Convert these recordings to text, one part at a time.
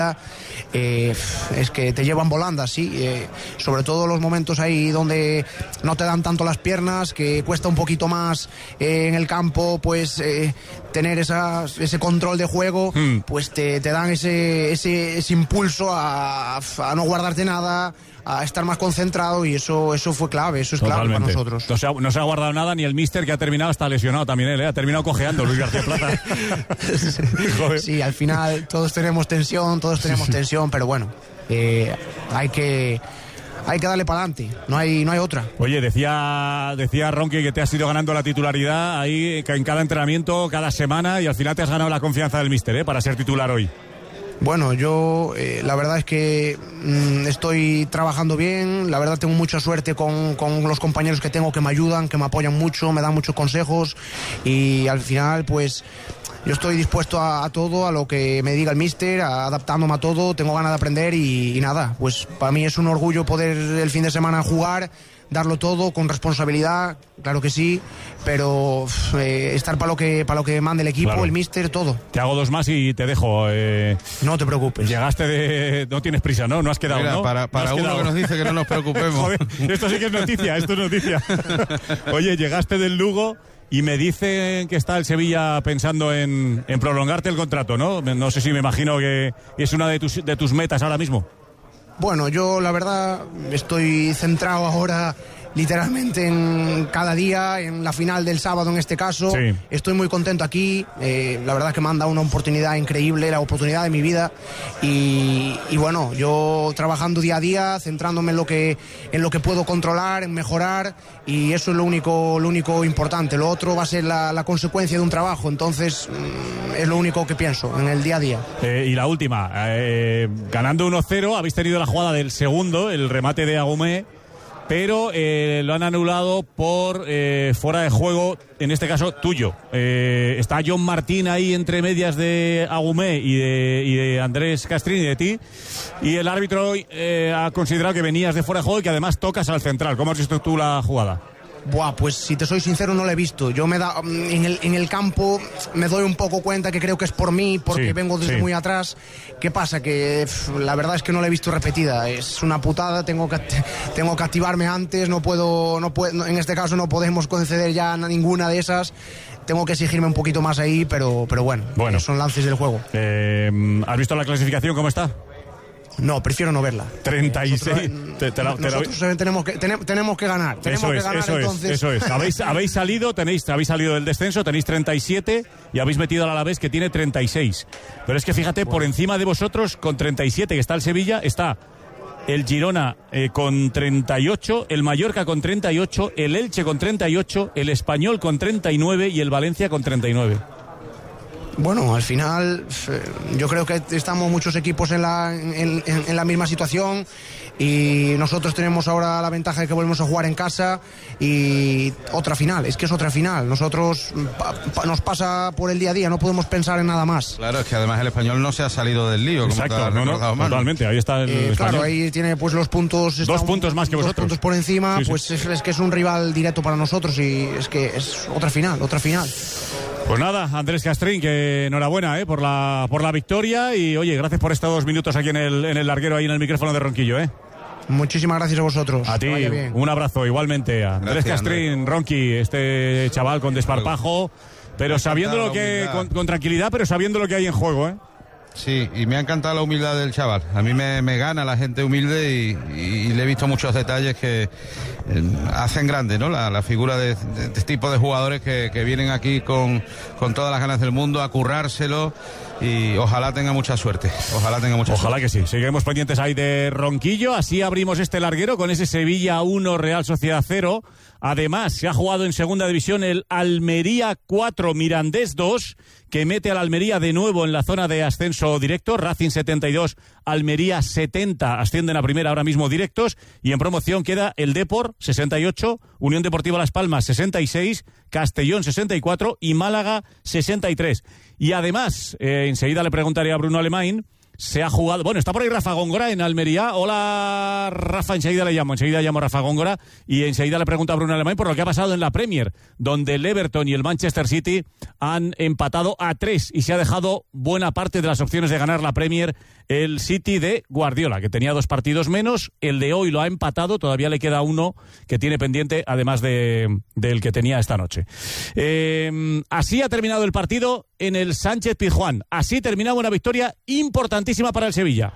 es que te llevan volando así, sobre todo los momentos ahí donde no te dan tanto las piernas, que cuesta un poquito más en el campo, pues tener ese control de juego, pues te dan ese impulso a no guardarte nada, a estar más concentrado, y eso fue clave, eso es clave para nosotros. No se ha guardado nada, ni el míster, que ha terminado, está lesionado también él, ha terminado cojeando Luis García Plaza. Sí, al final todos tenemos tensión, pero bueno, hay que darle para adelante, no hay otra. Oye, decía Ronqui que te has ido ganando la titularidad ahí en cada entrenamiento, cada semana, y al final te has ganado la confianza del míster, para ser titular hoy. Bueno, yo la verdad es que estoy trabajando bien, la verdad tengo mucha suerte con los compañeros que tengo, que me ayudan, que me apoyan mucho, me dan muchos consejos, y al final pues yo estoy dispuesto a todo, a lo que me diga el míster, adaptándome a todo, tengo ganas de aprender y nada, pues para mí es un orgullo poder el fin de semana jugar, darlo todo con responsabilidad, claro que sí, pero estar para lo que mande el equipo, claro. El míster, todo. Te hago dos más y te dejo. No te preocupes. Llegaste no tienes prisa, ¿no? No has quedado, mira, ¿no? Para no uno que nos dice que no nos preocupemos. Joder, esto sí que es noticia, esto es noticia. Oye, llegaste del Lugo y me dicen que está el Sevilla pensando en prolongarte el contrato, ¿no? No sé si me imagino que es una de tus metas ahora mismo. Bueno, yo la verdad estoy centrado ahora literalmente en cada día, en la final del sábado en este caso. Sí. Estoy muy contento aquí, la verdad que me han dado una oportunidad increíble, la oportunidad de mi vida, y bueno, yo trabajando día a día, centrándome en lo que puedo controlar, en mejorar, y eso es lo único importante. Lo otro va a ser la consecuencia de un trabajo, entonces es lo único que pienso en el día a día. Y la última, ganando 1-0, habéis tenido la jugada del segundo, el remate de Agumé, pero lo han anulado por fuera de juego, en este caso tuyo. Está John Martín ahí entre medias de Agumé y de Andrés Castrín y de ti, y el árbitro ha considerado que venías de fuera de juego y que además tocas al central. ¿Cómo has visto tú la jugada? Buah, pues si te soy sincero no lo he visto. Yo en el campo me doy un poco cuenta que creo que es por mí, porque sí, vengo desde muy atrás. ¿Qué pasa? Que la verdad es que no la he visto repetida. Es una putada, tengo que activarme antes, no puedo, en este caso no podemos conceder ya ninguna de esas. Tengo que exigirme un poquito más ahí, pero bueno. Son lances del juego. ¿Has visto la clasificación cómo está? No, prefiero no verla. 36. Nosotros tenemos que ganar. Eso es. Habéis salido del descenso, tenéis 37 y habéis metido al Alavés, que tiene 36. Pero es que fíjate, por encima de vosotros, con 37, que está el Sevilla, está el Girona con 38, el Mallorca con 38, el Elche con 38, el Español con 39 y el Valencia con 39. Bueno, al final yo creo que estamos muchos equipos en la misma situación, y nosotros tenemos ahora la ventaja de que volvemos a jugar en casa, y otra final, es que es otra final. Nosotros nos pasa por el día a día, no podemos pensar en nada más. Claro, es que además el Español no se ha salido del lío. Exacto, totalmente, ahí está el Español. Claro, ahí tiene pues los puntos. 2 puntos más que vosotros. 2 puntos por encima, sí. Pues es que es un rival directo para nosotros, y es que es otra final. Pues nada, Andrés Castrín, que enhorabuena por la victoria, y oye, gracias por estos 2 minutos aquí en el larguero, ahí en el micrófono de Ronquillo. Muchísimas gracias a vosotros. A ti, un abrazo igualmente. Andrés Castrín, Ronqui, este chaval con desparpajo, pero sabiendo lo que, con tranquilidad, pero sabiendo lo que hay en juego, Sí, y me ha encantado la humildad del chaval. A mí me gana la gente humilde, y le he visto muchos detalles que hacen grande, ¿no? La figura de este tipo de jugadores que vienen aquí con todas las ganas del mundo a currárselo, y ojalá tenga mucha suerte. Ojalá que sí. Seguiremos pendientes ahí de Ronquillo. Así abrimos este larguero con ese Sevilla 1, Real Sociedad 0. Además, se ha jugado en segunda división el Almería 4, Mirandés 2, que mete al Almería de nuevo en la zona de ascenso directo. Racing 72, Almería 70, ascienden a primera ahora mismo directos. Y en promoción queda el Depor 68, Unión Deportiva Las Palmas 66, Castellón 64 y Málaga 63. Y además, enseguida le preguntaré a Bruno Alemán se ha jugado. Bueno, está por ahí Rafa Góngora en Almería. Hola, Rafa, enseguida llamo a Rafa Góngora y enseguida le pregunto a Bruno Alemán por lo que ha pasado en la Premier, donde el Everton y el Manchester City han empatado a 3 y se ha dejado buena parte de las opciones de ganar la Premier el City de Guardiola, que tenía 2 partidos menos. El de hoy lo ha empatado, todavía le queda uno que tiene pendiente, además del que tenía esta noche. Así ha terminado el partido en el Sánchez Pizjuán. Así terminaba una victoria importantísima para el Sevilla.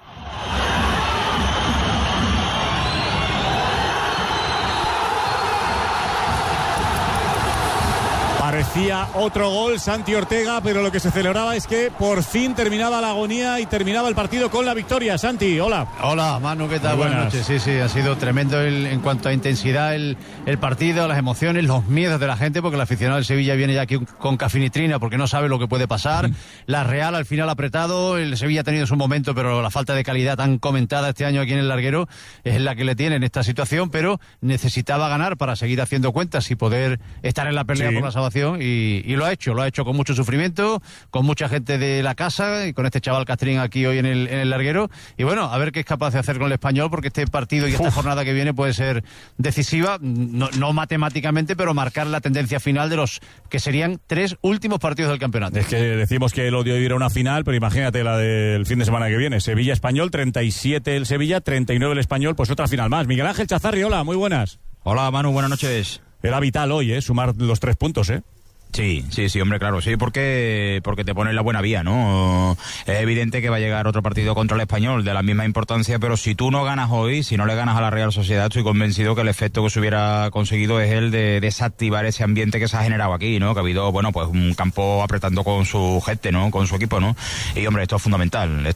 Parecía otro gol, Santi Ortega, pero lo que se celebraba es que por fin terminaba la agonía y terminaba el partido con la victoria. Santi, hola. Hola, Manu, ¿qué tal? Buenas noches. Sí, ha sido tremendo en cuanto a intensidad el partido, las emociones, los miedos de la gente, porque el aficionado del Sevilla viene ya aquí con cafinitrina porque no sabe lo que puede pasar. La Real al final apretado, el Sevilla ha tenido su momento, pero la falta de calidad tan comentada este año aquí en el Larguero es la que le tiene en esta situación, pero necesitaba ganar para seguir haciendo cuentas y poder estar en la pelea por la salvación. Y lo ha hecho con mucho sufrimiento, con mucha gente de la casa y con este chaval Castrín aquí hoy en el Larguero. Y bueno, a ver qué es capaz de hacer con el Español, porque este partido y esta jornada que viene puede ser decisiva, no matemáticamente, pero marcar la tendencia final de los que serían 3 últimos partidos del campeonato. Es que decimos que el odio era una final, pero imagínate la del fin de semana que viene. Sevilla-Español, 37 el Sevilla, 39 el Español, pues otra final más. Miguel Ángel Chazarri, hola, muy buenas. Hola, Manu, buenas noches. Era vital hoy, sumar los 3 puntos, Sí, hombre, claro, sí, porque te pone en la buena vía, ¿no? Es evidente que va a llegar otro partido contra el Español de la misma importancia, pero si tú no ganas hoy, si no le ganas a la Real Sociedad, estoy convencido que el efecto que se hubiera conseguido es el de desactivar ese ambiente que se ha generado aquí, ¿no? Que ha habido, bueno, pues un campo apretando con su gente, ¿no? Con su equipo, ¿no? Y, hombre, esto es fundamental.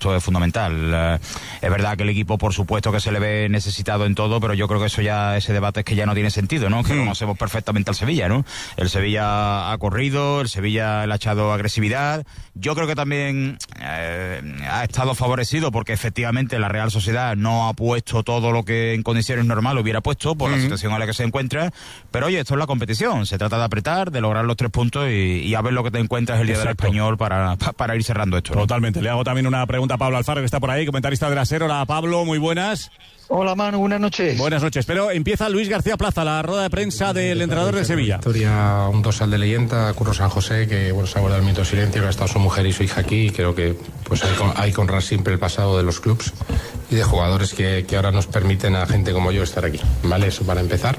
Es verdad que el equipo, por supuesto, que se le ve necesitado en todo, pero yo creo que ese debate es que ya no tiene sentido, ¿no? Que conocemos perfectamente al Sevilla, ¿no? El Sevilla ha corrido, el Sevilla le ha echado agresividad. Yo creo que también ha estado favorecido porque efectivamente la Real Sociedad no ha puesto todo lo que en condiciones normales hubiera puesto por la situación en la que se encuentra. Pero oye, esto es la competición. Se trata de apretar, de lograr los 3 puntos y a ver lo que te encuentras el día del Español para ir cerrando esto, ¿no? Totalmente. Le hago también una pregunta a Pablo Alfaro, que está por ahí, comentarista de la SER. Hola, Pablo, muy buenas. Hola, Manu, buenas noches. Buenas noches, pero empieza Luis García Plaza, la rueda de prensa del entrenador de Sevilla. Victoria, un dorsal de leyenda, Curro San José, que bueno, se ha guardado el minuto de silencio, que ha estado su mujer y su hija aquí, y creo que pues hay que honrar siempre el pasado de los clubs y de jugadores que ahora nos permiten a gente como yo estar aquí. Vale, eso para empezar.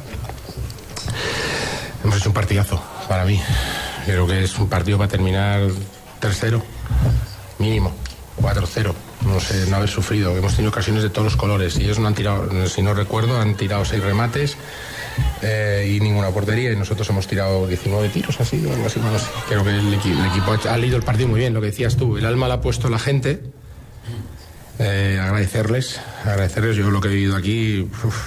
Hemos hecho un partidazo, para mí. Creo que es un partido para terminar 3-0, mínimo, 4-0. No sé, no haber sufrido. Hemos tenido ocasiones de todos los colores y ellos no han tirado, si no recuerdo, han tirado 6 remates y ninguna portería, y nosotros hemos tirado 19 tiros, así, algo así. Bueno, sí. Creo que el equipo ha leído el partido muy bien, lo que decías tú. El alma la ha puesto la gente. Agradecerles. Yo lo que he vivido aquí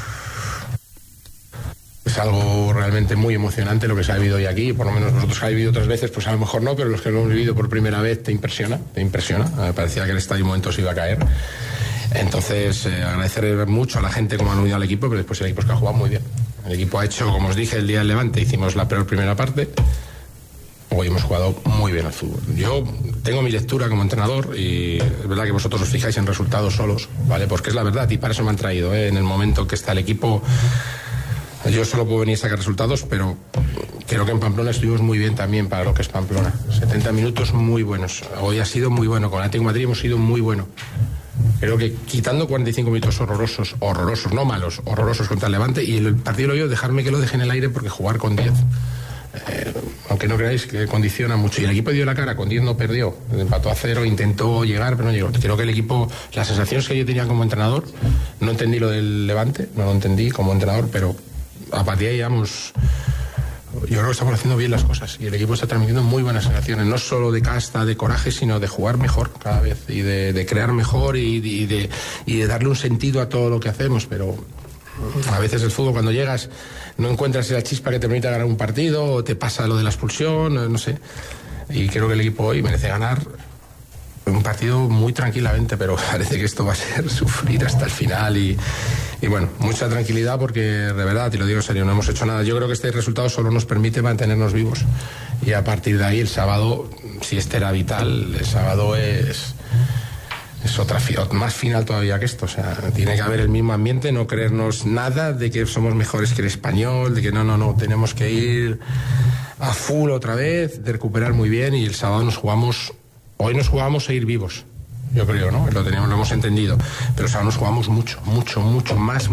es algo realmente muy emocionante lo que se ha vivido hoy aquí. Por lo menos nosotros que hemos vivido otras veces, pues a lo mejor no, pero los que lo hemos vivido por primera vez te impresiona. Me parecía que el estadio en momentos iba a caer. Entonces, agradecer mucho a la gente como han unido al equipo, pero después el equipo es que ha jugado muy bien. El equipo ha hecho, como os dije, el día del Levante hicimos la peor primera parte. Hoy hemos jugado muy bien al fútbol. Yo tengo mi lectura como entrenador y es verdad que vosotros os fijáis en resultados solos, ¿vale? Porque es la verdad y para eso me han traído, En el momento que está el equipo, yo solo puedo venir a sacar resultados, pero creo que en Pamplona estuvimos muy bien también para lo que es Pamplona. 70 minutos muy buenos. Hoy ha sido muy bueno. Con el Atlético de Madrid hemos sido muy bueno. Creo que quitando 45 minutos horrorosos, no malos, horrorosos contra el Levante, y el partido lo yo, dejarme que lo deje en el aire porque jugar con 10. Aunque no creáis que condiciona mucho, y el equipo dio la cara, con 10 no perdió, empató a 0, intentó llegar pero no llegó. Creo que el equipo, las sensaciones que yo tenía como entrenador, no entendí lo del Levante, no lo entendí como entrenador, pero a partir de ahí vamos, yo creo que estamos haciendo bien las cosas y el equipo está transmitiendo muy buenas sensaciones, no solo de casta, de coraje, sino de jugar mejor cada vez y de crear mejor y de darle un sentido a todo lo que hacemos. Pero a veces el fútbol, cuando llegas, no encuentras esa chispa que te permite ganar un partido, o te pasa lo de la expulsión, no sé. Y creo que el equipo hoy merece ganar un partido muy tranquilamente, pero parece que esto va a ser sufrir hasta el final y bueno, mucha tranquilidad porque de verdad, te lo digo en serio, no hemos hecho nada. Yo creo que este resultado solo nos permite mantenernos vivos y a partir de ahí el sábado, si este era vital, el sábado es es otra más final todavía que esto. O sea, tiene que haber el mismo ambiente, no creernos nada de que somos mejores que el Español, de que no, tenemos que ir a full otra vez, de recuperar muy bien, y el sábado hoy nos jugamos a ir vivos. Yo creo, ¿no? Lo hemos entendido. Pero nos jugamos mucho más.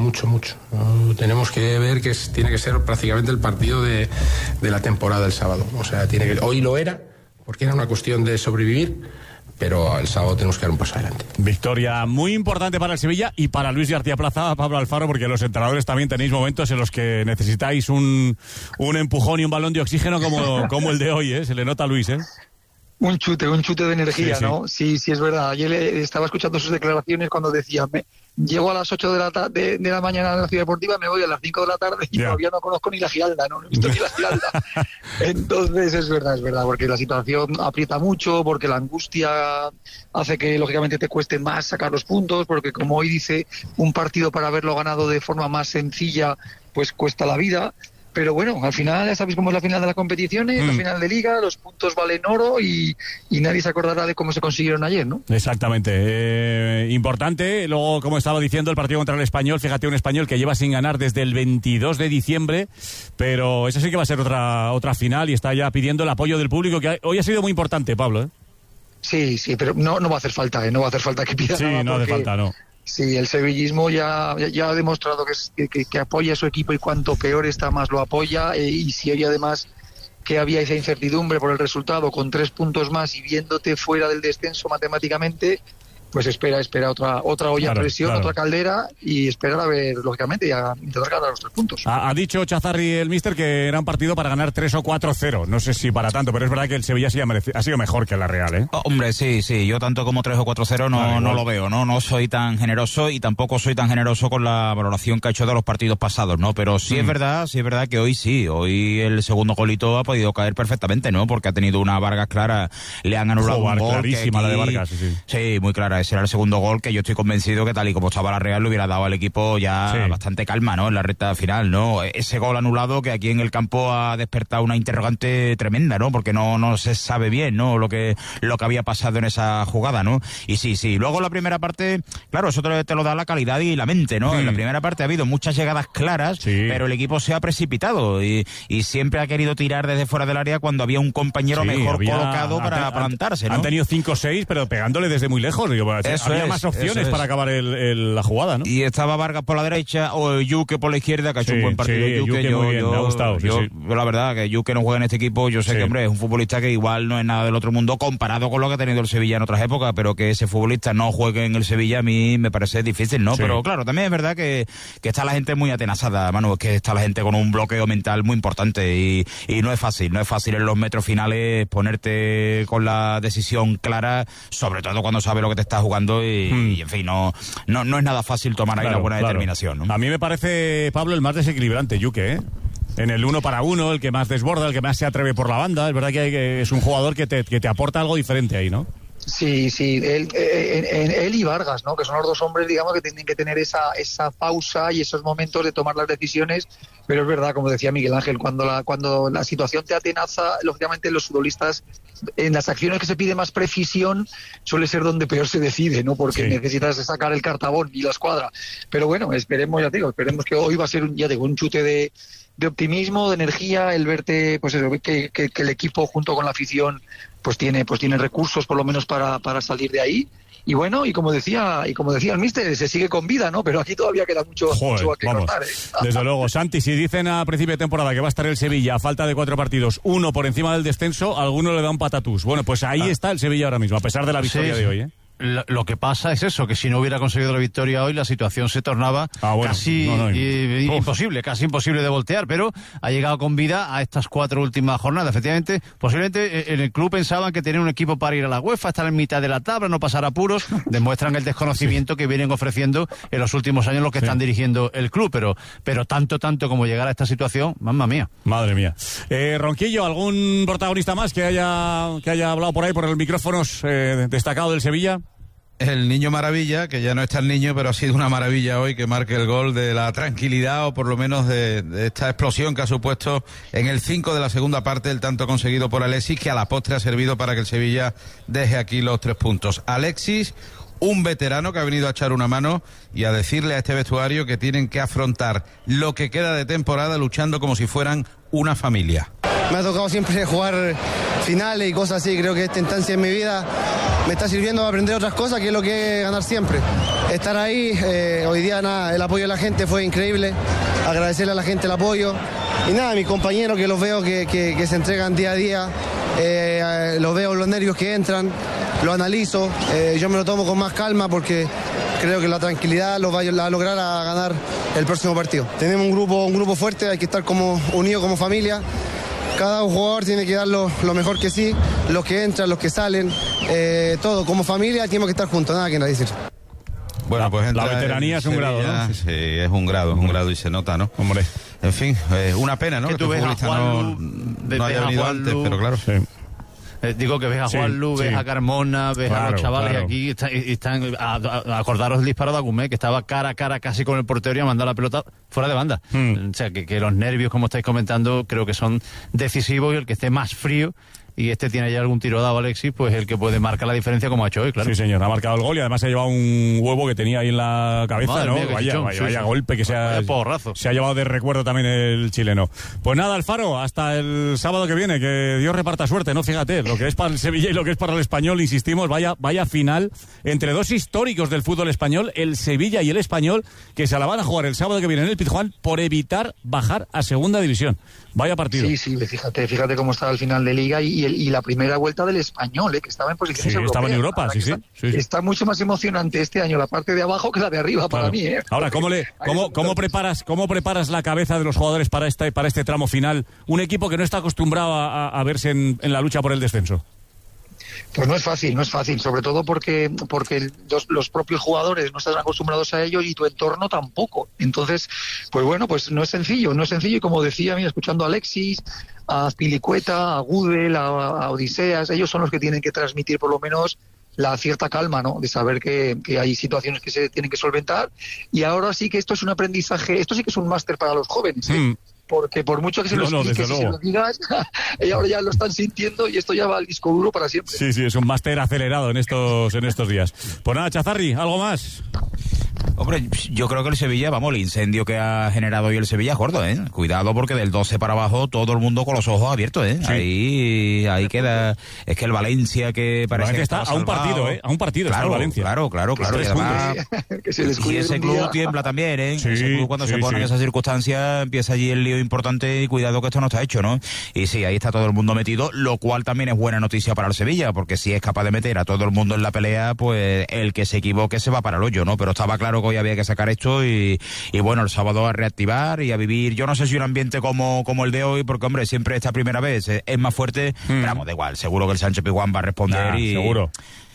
Tenemos que ver que tiene que ser prácticamente el partido de la temporada el sábado. O sea, hoy lo era, porque era una cuestión de sobrevivir, pero el sábado tenemos que dar un paso adelante. Victoria muy importante para el Sevilla y para Luis García Plaza, Pablo Alfaro, porque los entrenadores también tenéis momentos en los que necesitáis un empujón y un balón de oxígeno como el de hoy, ¿eh? Se le nota a Luis, ¿eh? Un chute de energía, sí. ¿no? Sí, es verdad. Ayer estaba escuchando sus declaraciones cuando decía, llego a las 8 de la mañana a la Ciudad Deportiva, me voy a las 5 de la tarde y todavía no conozco ni la Giralda, no he visto ni la Giralda. Entonces es verdad, porque la situación aprieta mucho, porque la angustia hace que lógicamente te cueste más sacar los puntos, porque como hoy dice, un partido para haberlo ganado de forma más sencilla, pues cuesta la vida. Pero bueno, al final ya sabéis cómo es la final de las competiciones, la final de Liga, los puntos valen oro y nadie se acordará de cómo se consiguieron ayer, ¿no? Exactamente. Importante, luego, como estaba diciendo, el partido contra el Español, fíjate, un Español que lleva sin ganar desde el 22 de diciembre, pero eso sí que va a ser otra final y está ya pidiendo el apoyo del público, que hoy ha sido muy importante, Pablo, ¿eh? Sí, pero no va a hacer falta, no va a hacer falta que pida nada. Sí, no hace falta, no. Sí, el sevillismo ya ha demostrado que apoya a su equipo y cuanto peor está más lo apoya, y si hoy además que había esa incertidumbre por el resultado con 3 puntos más y viéndote fuera del descenso matemáticamente, pues espera otra olla a presión, otra caldera, y esperar a ver, lógicamente, y a intentar ganar los 3 puntos. Ha dicho Chazarri, el míster, que era un partido para ganar 3 o 4-0. No sé si para tanto, pero es verdad que el Sevilla sí ha sido mejor que la Real, ¿eh? Hombre, sí, yo tanto como 3 o 4-0 no lo veo, no soy tan generoso, y tampoco soy tan generoso con la valoración que ha hecho de los partidos pasados, ¿no? Pero sí es verdad que hoy el segundo golito ha podido caer perfectamente, ¿no? Porque ha tenido una Vargas clara, le han anulado un gol. Clarísima la de Vargas, sí. Sí, muy clara. Ese era el segundo gol, que yo estoy convencido que tal y como estaba la Real le hubiera dado al equipo ya bastante calma, ¿no? En la recta final, ¿no? Ese gol anulado que aquí en el campo ha despertado una interrogante tremenda, ¿no? Porque no se sabe bien, ¿no? Lo que había pasado en esa jugada, ¿no? Y sí. Luego la primera parte, claro, eso te lo da la calidad y la mente, ¿no? En la primera parte ha habido muchas llegadas claras, pero el equipo se ha precipitado y siempre ha querido tirar desde fuera del área cuando había un compañero mejor colocado para plantarse, ¿no? Han tenido 5 o 6, pero pegándole desde muy lejos. Había más opciones para acabar la jugada, ¿no? Y estaba Vargas por la derecha o Yuque por la izquierda, que ha hecho un buen partido. Yuque muy bien, me ha gustado. Yo, la verdad, que Yuque no juega en este equipo, yo sé que, hombre, es un futbolista que igual no es nada del otro mundo comparado con lo que ha tenido el Sevilla en otras épocas, pero que ese futbolista no juegue en el Sevilla a mí me parece difícil, ¿no? Pero claro, también es verdad que está la gente muy atenazada, Manu, es que está la gente con un bloqueo mental muy importante y no es fácil en los metros finales ponerte con la decisión clara, sobre todo cuando sabes lo que te estás jugando y en fin, no es nada fácil tomar ahí la buena determinación, ¿no? A mí me parece, Pablo, el más desequilibrante, Yuque, ¿eh? En el 1 para 1, el que más desborda, el que más se atreve por la banda. Es verdad que es un jugador que te aporta algo diferente ahí, ¿no? Sí, él y Vargas, ¿no? Que son los dos hombres, digamos, que tienen que tener esa pausa y esos momentos de tomar las decisiones. Pero es verdad, como decía Miguel Ángel, cuando la situación te atenaza, lógicamente los futbolistas, en las acciones que se pide más precisión, suele ser donde peor se decide, ¿no? Porque necesitas sacar el cartabón y la escuadra. Pero bueno, esperemos que hoy va a ser un chute de optimismo, de energía, el verte, pues eso, que el equipo junto con la afición pues tiene recursos por lo menos para salir de ahí. Y bueno, y como decía el míster, se sigue con vida, ¿no? Pero aquí todavía queda mucho que cortar, ¿eh? Desde luego, Santi, si dicen a principio de temporada que va a estar el Sevilla a falta de 4 partidos, 1 por encima del descenso, alguno le da un patatús. Bueno, pues ahí está el Sevilla ahora mismo, a pesar de la victoria de hoy, ¿eh? Lo que pasa es eso, que si no hubiera conseguido la victoria hoy, la situación se tornaba casi imposible de voltear, pero ha llegado con vida a estas 4 últimas jornadas. Efectivamente, posiblemente en el club pensaban que tenían un equipo para ir a la UEFA, estar en mitad de la tabla, no pasar apuros, demuestran el desconocimiento que vienen ofreciendo en los últimos años los que están dirigiendo el club, pero tanto como llegar a esta situación, mamma mía. Madre mía. Ronquillo, ¿algún protagonista más que haya hablado por ahí por los micrófonos destacado del Sevilla? El niño maravilla, que ya no es tan niño, pero ha sido una maravilla hoy que marque el gol de la tranquilidad o por lo menos de esta explosión que ha supuesto en el 5 de la segunda parte el tanto conseguido por Alexis, que a la postre ha servido para que el Sevilla deje aquí los 3 puntos. Alexis, un veterano que ha venido a echar una mano y a decirle a este vestuario que tienen que afrontar lo que queda de temporada luchando como si fueran una familia. Me ha tocado siempre jugar finales y cosas así. Creo que esta instancia en mi vida me está sirviendo para aprender otras cosas, que es lo que es ganar siempre. Estar ahí, hoy día nada, el apoyo de la gente fue increíble. Agradecerle a la gente el apoyo. Y nada, mis compañeros que los veo que se entregan día a día. Los veo los nervios que entran, lo analizo. Yo me lo tomo con más calma porque creo que la tranquilidad lo va a lograr a ganar el próximo partido. Tenemos un grupo fuerte, hay que estar como unidos como familia. Cada jugador tiene que dar lo mejor que sí, los que entran, los que salen, todo como familia tenemos que estar juntos, nada que decir. Bueno, pues la veteranía es un grado, ¿no? Sí, es un grado y se nota, ¿no? Hombre. En fin, una pena, ¿no? Que tú ves a Juan no haya venido antes, pero claro. Sí. Digo que ves a Juan Lu, ves a Carmona, ves a los chavales aquí, están acordaros el disparo de Agumé, que estaba cara a cara casi con el portero y ha mandado la pelota fuera de banda. O sea, que los nervios, como estáis comentando, creo que son decisivos, y el que esté más frío, y tiene ya algún tiro dado, Alexis, pues el que puede marcar la diferencia como ha hecho hoy, claro. Sí, señor, ha marcado el gol y además se ha llevado un huevo que tenía ahí en la cabeza, Madre ¿no? mía, Vaya golpe que se ha llevado de recuerdo también el chileno. Pues nada, Alfaro, hasta el sábado que viene, que Dios reparta suerte, ¿no? Fíjate, lo que es para el Sevilla y lo que es para el Español, insistimos, vaya final entre dos históricos del fútbol español, el Sevilla y el Español, que se la van a jugar el sábado que viene en el Pizjuán por evitar bajar a segunda división. Vaya partido. Sí, fíjate cómo estaba el final de Liga y la primera vuelta del Español, que estaba en posiciones europeas. Estaba en Europa, sí. Está mucho más emocionante este año la parte de abajo que la de arriba, para mí, ¿eh? Ahora, ¿cómo preparas la cabeza de los jugadores para este tramo final? Un equipo que no está acostumbrado a verse en la lucha por el descenso. Pues no es fácil, sobre todo porque los propios jugadores no están acostumbrados a ello y tu entorno tampoco. Entonces, pues bueno, pues no es sencillo, y como decía, mira, escuchando a Alexis, a Pilicueta, a Gudel, a Odiseas, ellos son los que tienen que transmitir por lo menos la cierta calma, ¿no? De saber que hay situaciones que se tienen que solventar, y ahora sí que esto es un aprendizaje, esto sí que es un máster para los jóvenes, ¿eh? Porque por mucho que se lo expliques y se lo digas, ahora ya lo están sintiendo y esto ya va al disco duro para siempre. Sí, es un máster acelerado en estos días. Pues nada, Chazarri, ¿algo más? Hombre, yo creo que el Sevilla, el incendio que ha generado hoy el Sevilla es gordo, ¿eh? Cuidado, porque del 12 para abajo todo el mundo con los ojos abiertos, ¿eh? Sí. Ahí queda. Es que el Valencia, que parece que está a un partido, ¿eh? A un partido está el Valencia. Claro. Y además, y ese club tiembla también, ¿eh? Ese club, cuando se pone en esas circunstancias, empieza allí el lío importante, y cuidado que esto no está hecho, ¿no? Y sí, ahí está todo el mundo metido, lo cual también es buena noticia para el Sevilla, porque si es capaz de meter a todo el mundo en la pelea, pues el que se equivoque se va para el hoyo, ¿no? Pero estaba claro que hoy había que sacar esto y bueno, el sábado a reactivar y a vivir, yo no sé si un ambiente como el de hoy, porque hombre, siempre esta primera vez es más fuerte, pero vamos, da igual, seguro que el Sánchez Pizjuán va a responder seguro.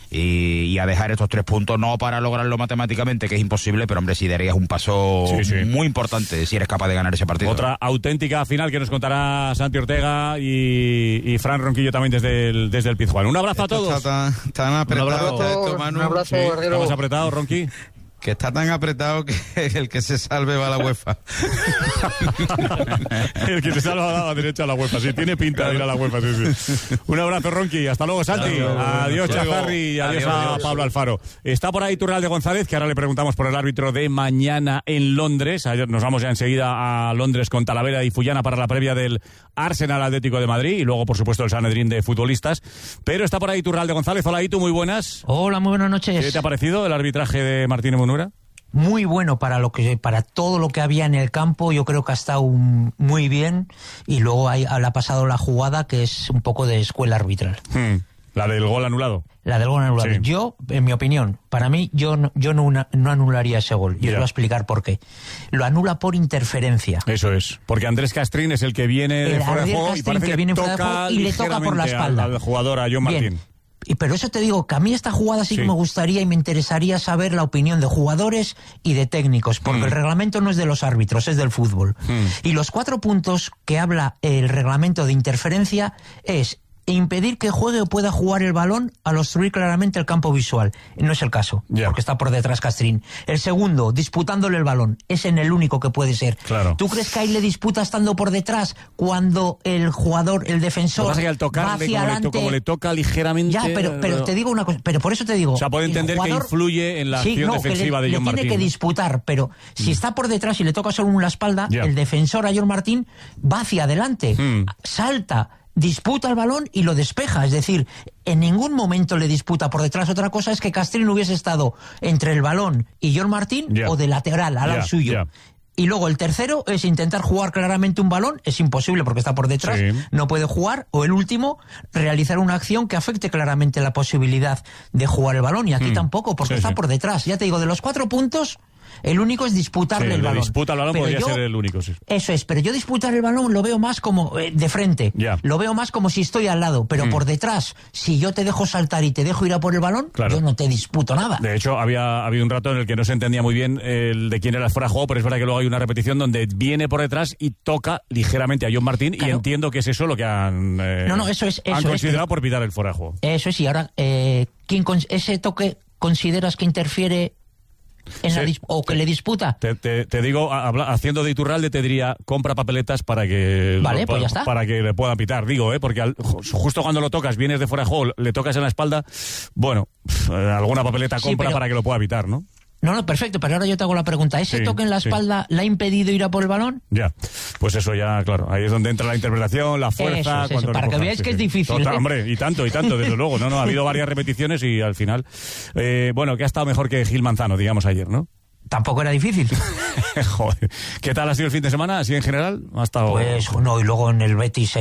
Y a dejar estos 3 puntos, no para lograrlo matemáticamente, que es imposible, pero hombre, sí darías un paso muy importante si eres capaz de ganar ese partido. Otra auténtica final que nos contará Santi Ortega y Fran Ronquillo también desde el Pizjuán. Un abrazo a todos. Está tan apretado, un abrazo, Guerrero. ¿Está más apretado, Ronqui? Que está tan apretado que el que se salve va a la UEFA. El que se salva va a la derecha a la UEFA, sí, tiene pinta de ir a la UEFA, sí. Un abrazo, Ronqui, hasta luego, Santi. Adiós, Chazarri, y adiós a Pablo Alfaro. Está por ahí Turralde González, que ahora le preguntamos por el árbitro de mañana en Londres. Nos vamos ya enseguida a Londres con Talavera y Fullana para la previa del Arsenal Atlético de Madrid, y luego, por supuesto, el Sanedrín de futbolistas. Pero está por ahí Turralde González. Hola, Itu, muy buenas. Hola, muy buenas noches. ¿Qué te ha parecido el arbitraje de Martínez Munura? Muy bueno para todo lo que había en el campo. Yo creo que ha estado muy bien, y luego le ha pasado la jugada que es un poco de escuela arbitral. La del gol anulado. La del gol anulado. Sí. Yo, en mi opinión, para mí, yo no anularía ese gol. Y os voy a explicar por qué. Lo anula por interferencia. Eso es. Porque Andrés Castrín es el que viene de fuera de juego, y parece que viene toca y le toca por la espalda al jugador, a John Martín. Pero eso te digo, que a mí esta jugada sí que me gustaría y me interesaría saber la opinión de jugadores y de técnicos, porque el reglamento no es de los árbitros, es del fútbol. Y los 4 puntos que habla el reglamento de interferencia es impedir que juegue o pueda jugar el balón al obstruir claramente el campo visual. No es el caso, porque está por detrás Castrín. El segundo, disputándole el balón. Es en el único que puede ser. Claro. ¿Tú crees que ahí le disputa estando por detrás cuando el jugador, el defensor, lo que pasa es que al tocarle, va hacia adelante? como le toca ligeramente... Ya, pero te digo una cosa, pero por eso te digo... O sea, puede entender que influye en la acción defensiva de John Martín. Tiene que disputar, pero si está por detrás y le toca solo en la espalda, el defensor a John Martín va hacia adelante, salta, disputa el balón y lo despeja. Es decir, en ningún momento le disputa por detrás. Otra cosa es que Castrín hubiese estado entre el balón y John Martín o de lateral al lado suyo. Y luego el tercero es intentar jugar claramente un balón, es imposible porque está por detrás, no puede jugar. O el último, realizar una acción que afecte claramente la posibilidad de jugar el balón. Y aquí tampoco, porque está por detrás. Ya te digo, de los 4 puntos... El único es disputarle el balón. Disputa el balón podría ser el único, sí. Eso es, pero yo disputar el balón lo veo más como de frente. Lo veo más como si estoy al lado, pero por detrás, si yo te dejo saltar y te dejo ir a por el balón, yo no te disputo nada. De hecho, había habido un rato en el que no se entendía muy bien el de quién era el fuera de juego, pero es verdad que luego hay una repetición donde viene por detrás y toca ligeramente a John Martín, y entiendo que es eso lo que han, han considerado por pitar el fuera de juego. Eso es, y ahora, ¿ese toque consideras que interfiere o que le disputa? Te digo, haciendo de Iturralde, te diría, compra papeletas para que pues ya está, para que le puedan pitar, digo, porque justo cuando lo tocas, vienes de fuera de juego, le tocas en la espalda, bueno, alguna papeleta compra para que lo pueda pitar, ¿no? No, perfecto, pero ahora yo te hago la pregunta. ¿Ese toque en la espalda le ha impedido ir a por el balón? Ya, pues eso ya, claro, ahí es donde entra la interpretación, la fuerza... Eso, para que veáis que es difícil. Total, hombre, y tanto, desde luego. No, ha habido varias repeticiones y al final... bueno, que ha estado mejor que Gil Manzano, digamos, ayer, ¿no? Tampoco era difícil. Joder. ¿Qué tal ha sido el fin de semana, así en general? ¿Ha estado... Pues no, y luego en el Betis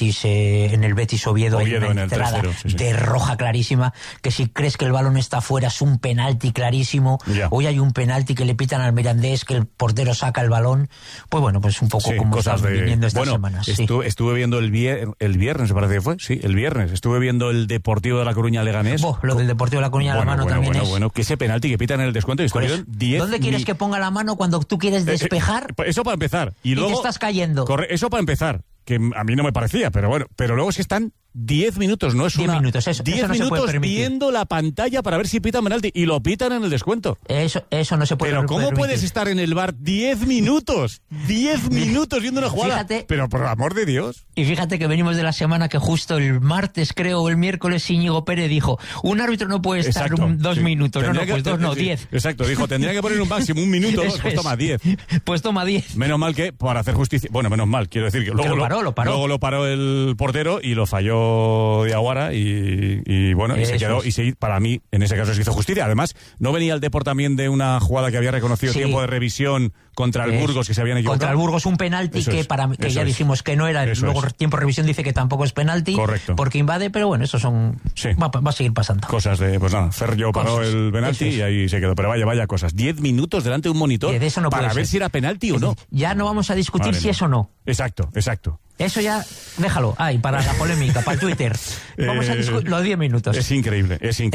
Oviedo hay una entrada de roja clarísima, que si crees que el balón está fuera es un penalti clarísimo. Hoy hay un penalti que le pitan al Mirandés, que el portero saca el balón. Pues bueno, pues un poco como estamos viviendo estas semanas. Estuve viendo el viernes, me parece que fue, el viernes. Estuve viendo el Deportivo de La Coruña Leganés. Lo del Deportivo de La Coruña, la mano también es... Bueno, que ese penalti que pitan en el descuento, estuvieron 10... ¿Dónde quieres que ponga la mano cuando tú quieres despejar? Eso para empezar. Y luego te estás cayendo. Eso para empezar, que a mí no me parecía, pero bueno, pero luego es que están 10 minutos, no es 10 minutos, 10 no minutos viendo la pantalla para ver si pitan penalti, y lo pitan en el descuento. Eso no se puede permitir. Pero ¿cómo puedes estar en el bar 10 minutos? 10 minutos viendo una jugada. Fíjate, pero por el amor de Dios. Y fíjate que venimos de la semana que justo el martes, creo, o el miércoles, Íñigo Pérez dijo, un árbitro no puede estar 2 minutos. Pues 10. Exacto, dijo, tendría que poner un máximo 1 minuto, pues toma 10. Pues toma 10. Menos mal que, para hacer justicia, bueno, menos mal, quiero decir que luego lo paró. Luego lo paró el portero y lo falló de Aguara y bueno, y se quedó, y para mí, en ese caso se hizo justicia. Además, no venía el Depor también de una jugada que había reconocido tiempo de revisión contra el Burgos, que se habían equivocado. Contra el Burgos, un penalti que ya dijimos que no era, luego tiempo de revisión dice que tampoco es penalti. Correcto. Porque invade, pero bueno, eso son... Va a seguir pasando. Cosas de, pues nada, Ferro paró el penalti y ahí se quedó. Pero vaya cosas. 10 minutos delante de un monitor para ver si era penalti o no. Ya no vamos a discutir si es o no. Exacto. Eso ya, déjalo, para la polémica, para el Twitter. Vamos a discutir los 10 minutos. Es increíble.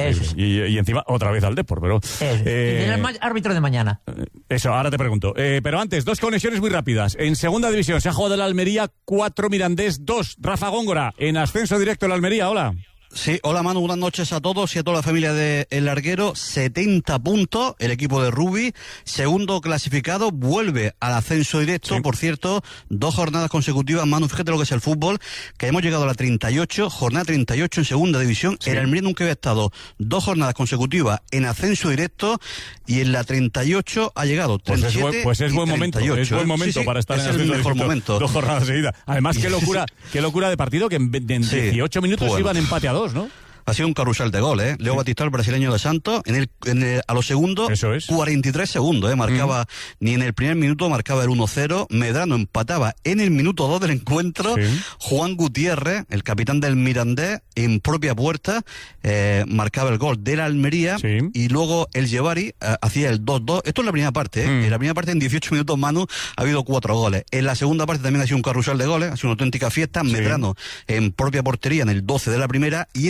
Y encima otra vez al Depor, pero... y el árbitro de mañana. Eso, ahora te pregunto. Pero antes, 2 conexiones muy rápidas. En segunda división se ha jugado el Almería 4, Mirandés 2. Rafa Góngora, en ascenso directo el Almería, hola. Sí, hola Manu, buenas noches a todos y a toda la familia de El Larguero. 70 puntos, el equipo de Rubi, segundo clasificado, vuelve al ascenso directo. Por cierto, 2 jornadas consecutivas, Manu, fíjate lo que es el fútbol, que hemos llegado a la 38, jornada 38 en segunda división. El Almería nunca había estado 2 jornadas consecutivas en ascenso directo y en la 38 ha llegado 37 pues es buen momento, 38. Es buen momento para estar en el mejor momento. 2 jornadas seguidas. Además, qué locura de partido, que en 18 minutos iban empate a 2, ¿no? Ha sido un carrusel de goles, Leo Batista, el brasileño de Santos, a los segundos, 43 segundos, marcaba, ni en el primer minuto marcaba el 1-0, Medrano empataba en el minuto 2 del encuentro, Juan Gutiérrez, el capitán del Mirandés, en propia puerta, marcaba el gol de la Almería, y luego el Yevari hacía el 2-2, esto es la primera parte, en la primera parte en 18 minutos, Manu, ha habido 4 goles, en la segunda parte también ha sido un carrusel de goles, ha sido una auténtica fiesta, Medrano en propia portería en el 12 de la primera, y en el 90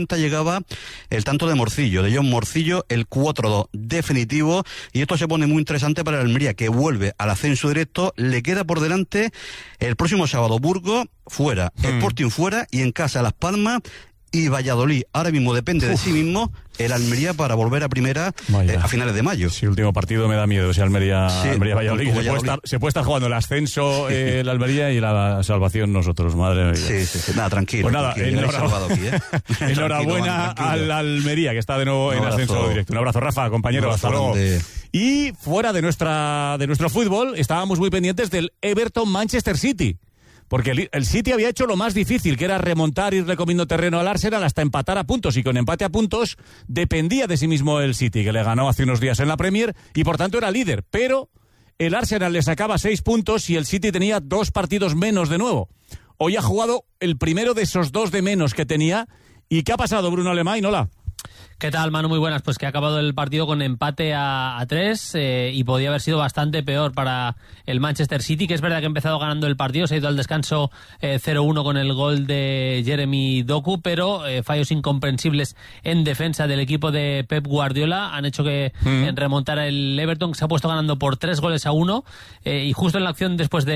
60 llegaba el tanto de Morcillo, de John Morcillo, el 4-2 definitivo, y esto se pone muy interesante para el Almería, que vuelve al ascenso directo. Le queda por delante el próximo sábado Burgos fuera, Sporting fuera, y en casa Las Palmas y Valladolid. Ahora mismo depende de sí mismo el Almería para volver a primera a finales de mayo. Sí, último partido me da miedo, ese Almería-Valladolid. Se puede estar jugando el ascenso el Almería y la salvación nosotros, madre mía. Sí. Nada, tranquilo. Pues nada, tranquilo, enhorabuena al Almería, que está de nuevo en ascenso directo. Un abrazo, Rafa, compañero, hasta luego. Y fuera de nuestro fútbol, estábamos muy pendientes del Everton-Manchester City. Porque el City había hecho lo más difícil, que era remontar, irle comiendo terreno al Arsenal hasta empatar a puntos, y con empate a puntos dependía de sí mismo el City, que le ganó hace unos días en la Premier y por tanto era líder. Pero el Arsenal le sacaba 6 puntos y el City tenía 2 partidos menos de nuevo. Hoy ha jugado el primero de esos 2 de menos que tenía. ¿Y qué ha pasado, Bruno Alemán? Hola. ¿Qué tal, Manu? Muy buenas. Pues que ha acabado el partido con empate a 3 y podía haber sido bastante peor para el Manchester City, que es verdad que ha empezado ganando el partido, se ha ido al descanso 0-1 con el gol de Jeremy Doku, pero fallos incomprensibles en defensa del equipo de Pep Guardiola han hecho que remontara el Everton, que se ha puesto ganando por 3-1 y justo en la acción posterior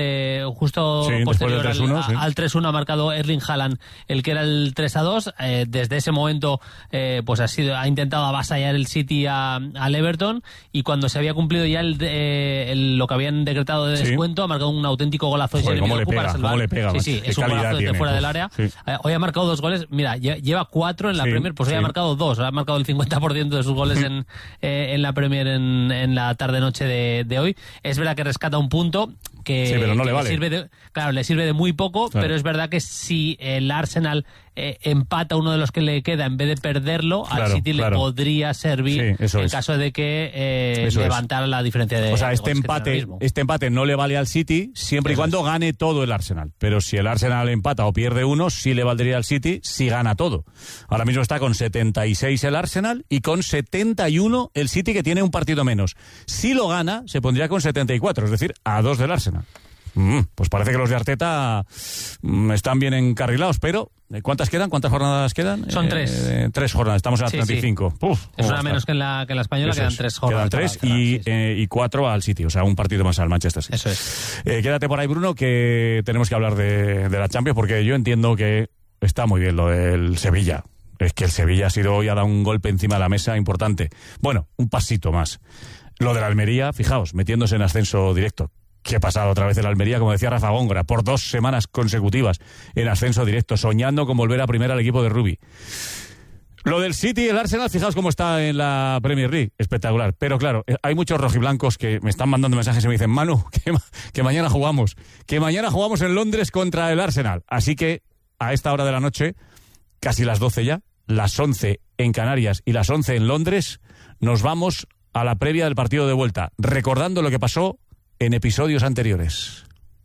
al 3-1 ha marcado Erling Haaland, el que era el 3-2. Desde ese momento pues ha intentado avasallar el City al Everton, y cuando se había cumplido ya lo que habían decretado de descuento, ha marcado un auténtico golazo de Jeremy Doku para salvar. Es un golazo desde fuera del área. Sí. Hoy ha marcado 2 goles. Mira, lleva 4 en la Premier, pues hoy ha marcado 2. Ha marcado el 50% de sus goles en la Premier en la tarde-noche de hoy. Es verdad que rescata un punto que pero no le vale. Le sirve de muy poco, pero es verdad que si el Arsenal empata uno de los que le queda en vez de perderlo, al City le podría servir en caso de que levantara la diferencia de este empate no le vale al City siempre y cuando gane todo el Arsenal, pero si el Arsenal empata o pierde uno, sí le valdría al City si gana todo. Ahora mismo está con 76 el Arsenal y con 71 el City, que tiene un partido menos. Si lo gana, se pondría con 74, es decir, a 2 del Arsenal. Pues parece que los de Arteta están bien encarrilados, pero ¿cuántas quedan? ¿Cuántas jornadas quedan? Son 3. 3 jornadas, estamos en la 35. Es una menos que en la española, quedan 3 jornadas. Quedan 3 y 4 al City, o sea, un partido más al Manchester City. Eso es. Quédate por ahí, Bruno, que tenemos que hablar de la Champions, porque yo entiendo que está muy bien lo del Sevilla. Es que el Sevilla hoy ha dado un golpe encima de la mesa importante. Bueno, un pasito más. Lo de la Almería, fijaos, metiéndose en ascenso directo. ¿Qué ha pasado otra vez en la Almería? Como decía Rafa Góngora, por 2 semanas consecutivas en ascenso directo, soñando con volver a primera al equipo de Rubi. Lo del City y el Arsenal, fijaos cómo está en la Premier League, espectacular. Pero claro, hay muchos rojiblancos que me están mandando mensajes y me dicen: Manu, que mañana jugamos en Londres contra el Arsenal. Así que a esta hora de la noche, casi las 12 ya, las 11 en Canarias y las 11 en Londres, nos vamos a la previa del partido de vuelta, recordando lo que pasó en episodios anteriores.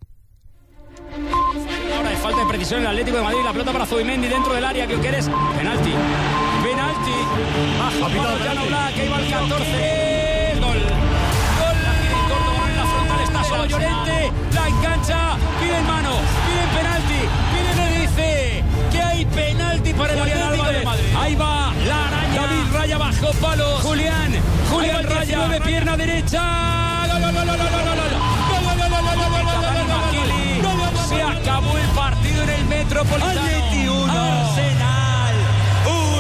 Ahora hay falta de precisión en el Atlético de Madrid. La pelota para Zubimendi dentro del área. ¿Qué quieres? Penalti. Bajo palo Jan Oblak, que iba al 14. Gol. Córdoba en la frontal. Está solo Llorente. La engancha. Piden mano. Piden penalti. Le dice que hay penalti para el Atlético de Madrid. Ahí va la araña. David Raya bajo palo. Julián Raya. 19, pierna derecha. Se acabó el partido en el Metropolitano. Arsenal 1.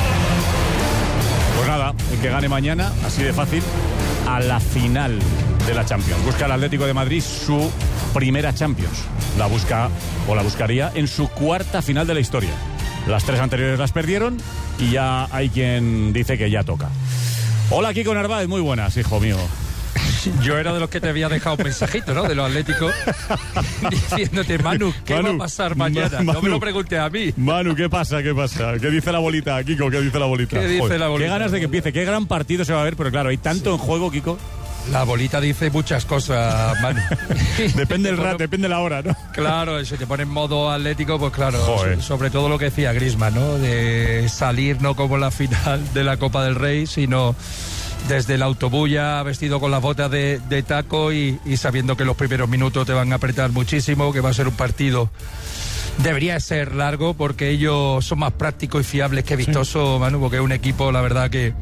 Pues nada, el que gane mañana, así de fácil, a la final de la Champions. Busca el Atlético de Madrid su primera Champions. La buscaría en su 4ª final de la historia. Las 3 anteriores las perdieron y ya hay quien dice que ya toca. Hola, Kiko Narváez, muy buenas, hijo mío. Yo era de los que te había dejado un mensajito, ¿no? De los Atléticos, diciéndote: Manu, ¿qué va a pasar mañana? Manu, no me lo preguntes a mí. Manu, ¿qué pasa? ¿Qué dice la bolita, Kiko? ¿Qué dice la bolita? Qué ganas de que empiece, qué gran partido se va a ver, pero claro, hay tanto en juego, Kiko. La bolita dice muchas cosas, Manu. Depende depende la hora, ¿no? Claro, si te pones en modo atlético, pues claro, sobre todo lo que decía Griezmann, ¿no? De salir no como la final de la Copa del Rey, sino desde el autobús ya vestido con las botas de taco y sabiendo que los primeros minutos te van a apretar muchísimo, que va a ser un partido debería ser largo, porque ellos son más prácticos y fiables que vistosos, Manu, porque es un equipo, la verdad, que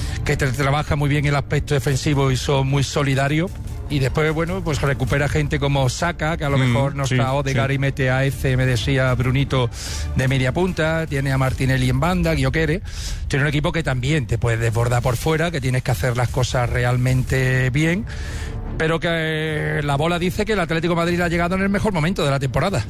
trabaja muy bien el aspecto defensivo y son muy solidarios. Y después, bueno, pues recupera gente como Saka, que a lo mejor no está Odegaard y mete a me decía Brunito, de media punta. Tiene a Martinelli en banda, Gyökeres. Tiene un equipo que también te puede desbordar por fuera, que tienes que hacer las cosas realmente bien. Pero que la bola dice que el Atlético de Madrid ha llegado en el mejor momento de la temporada.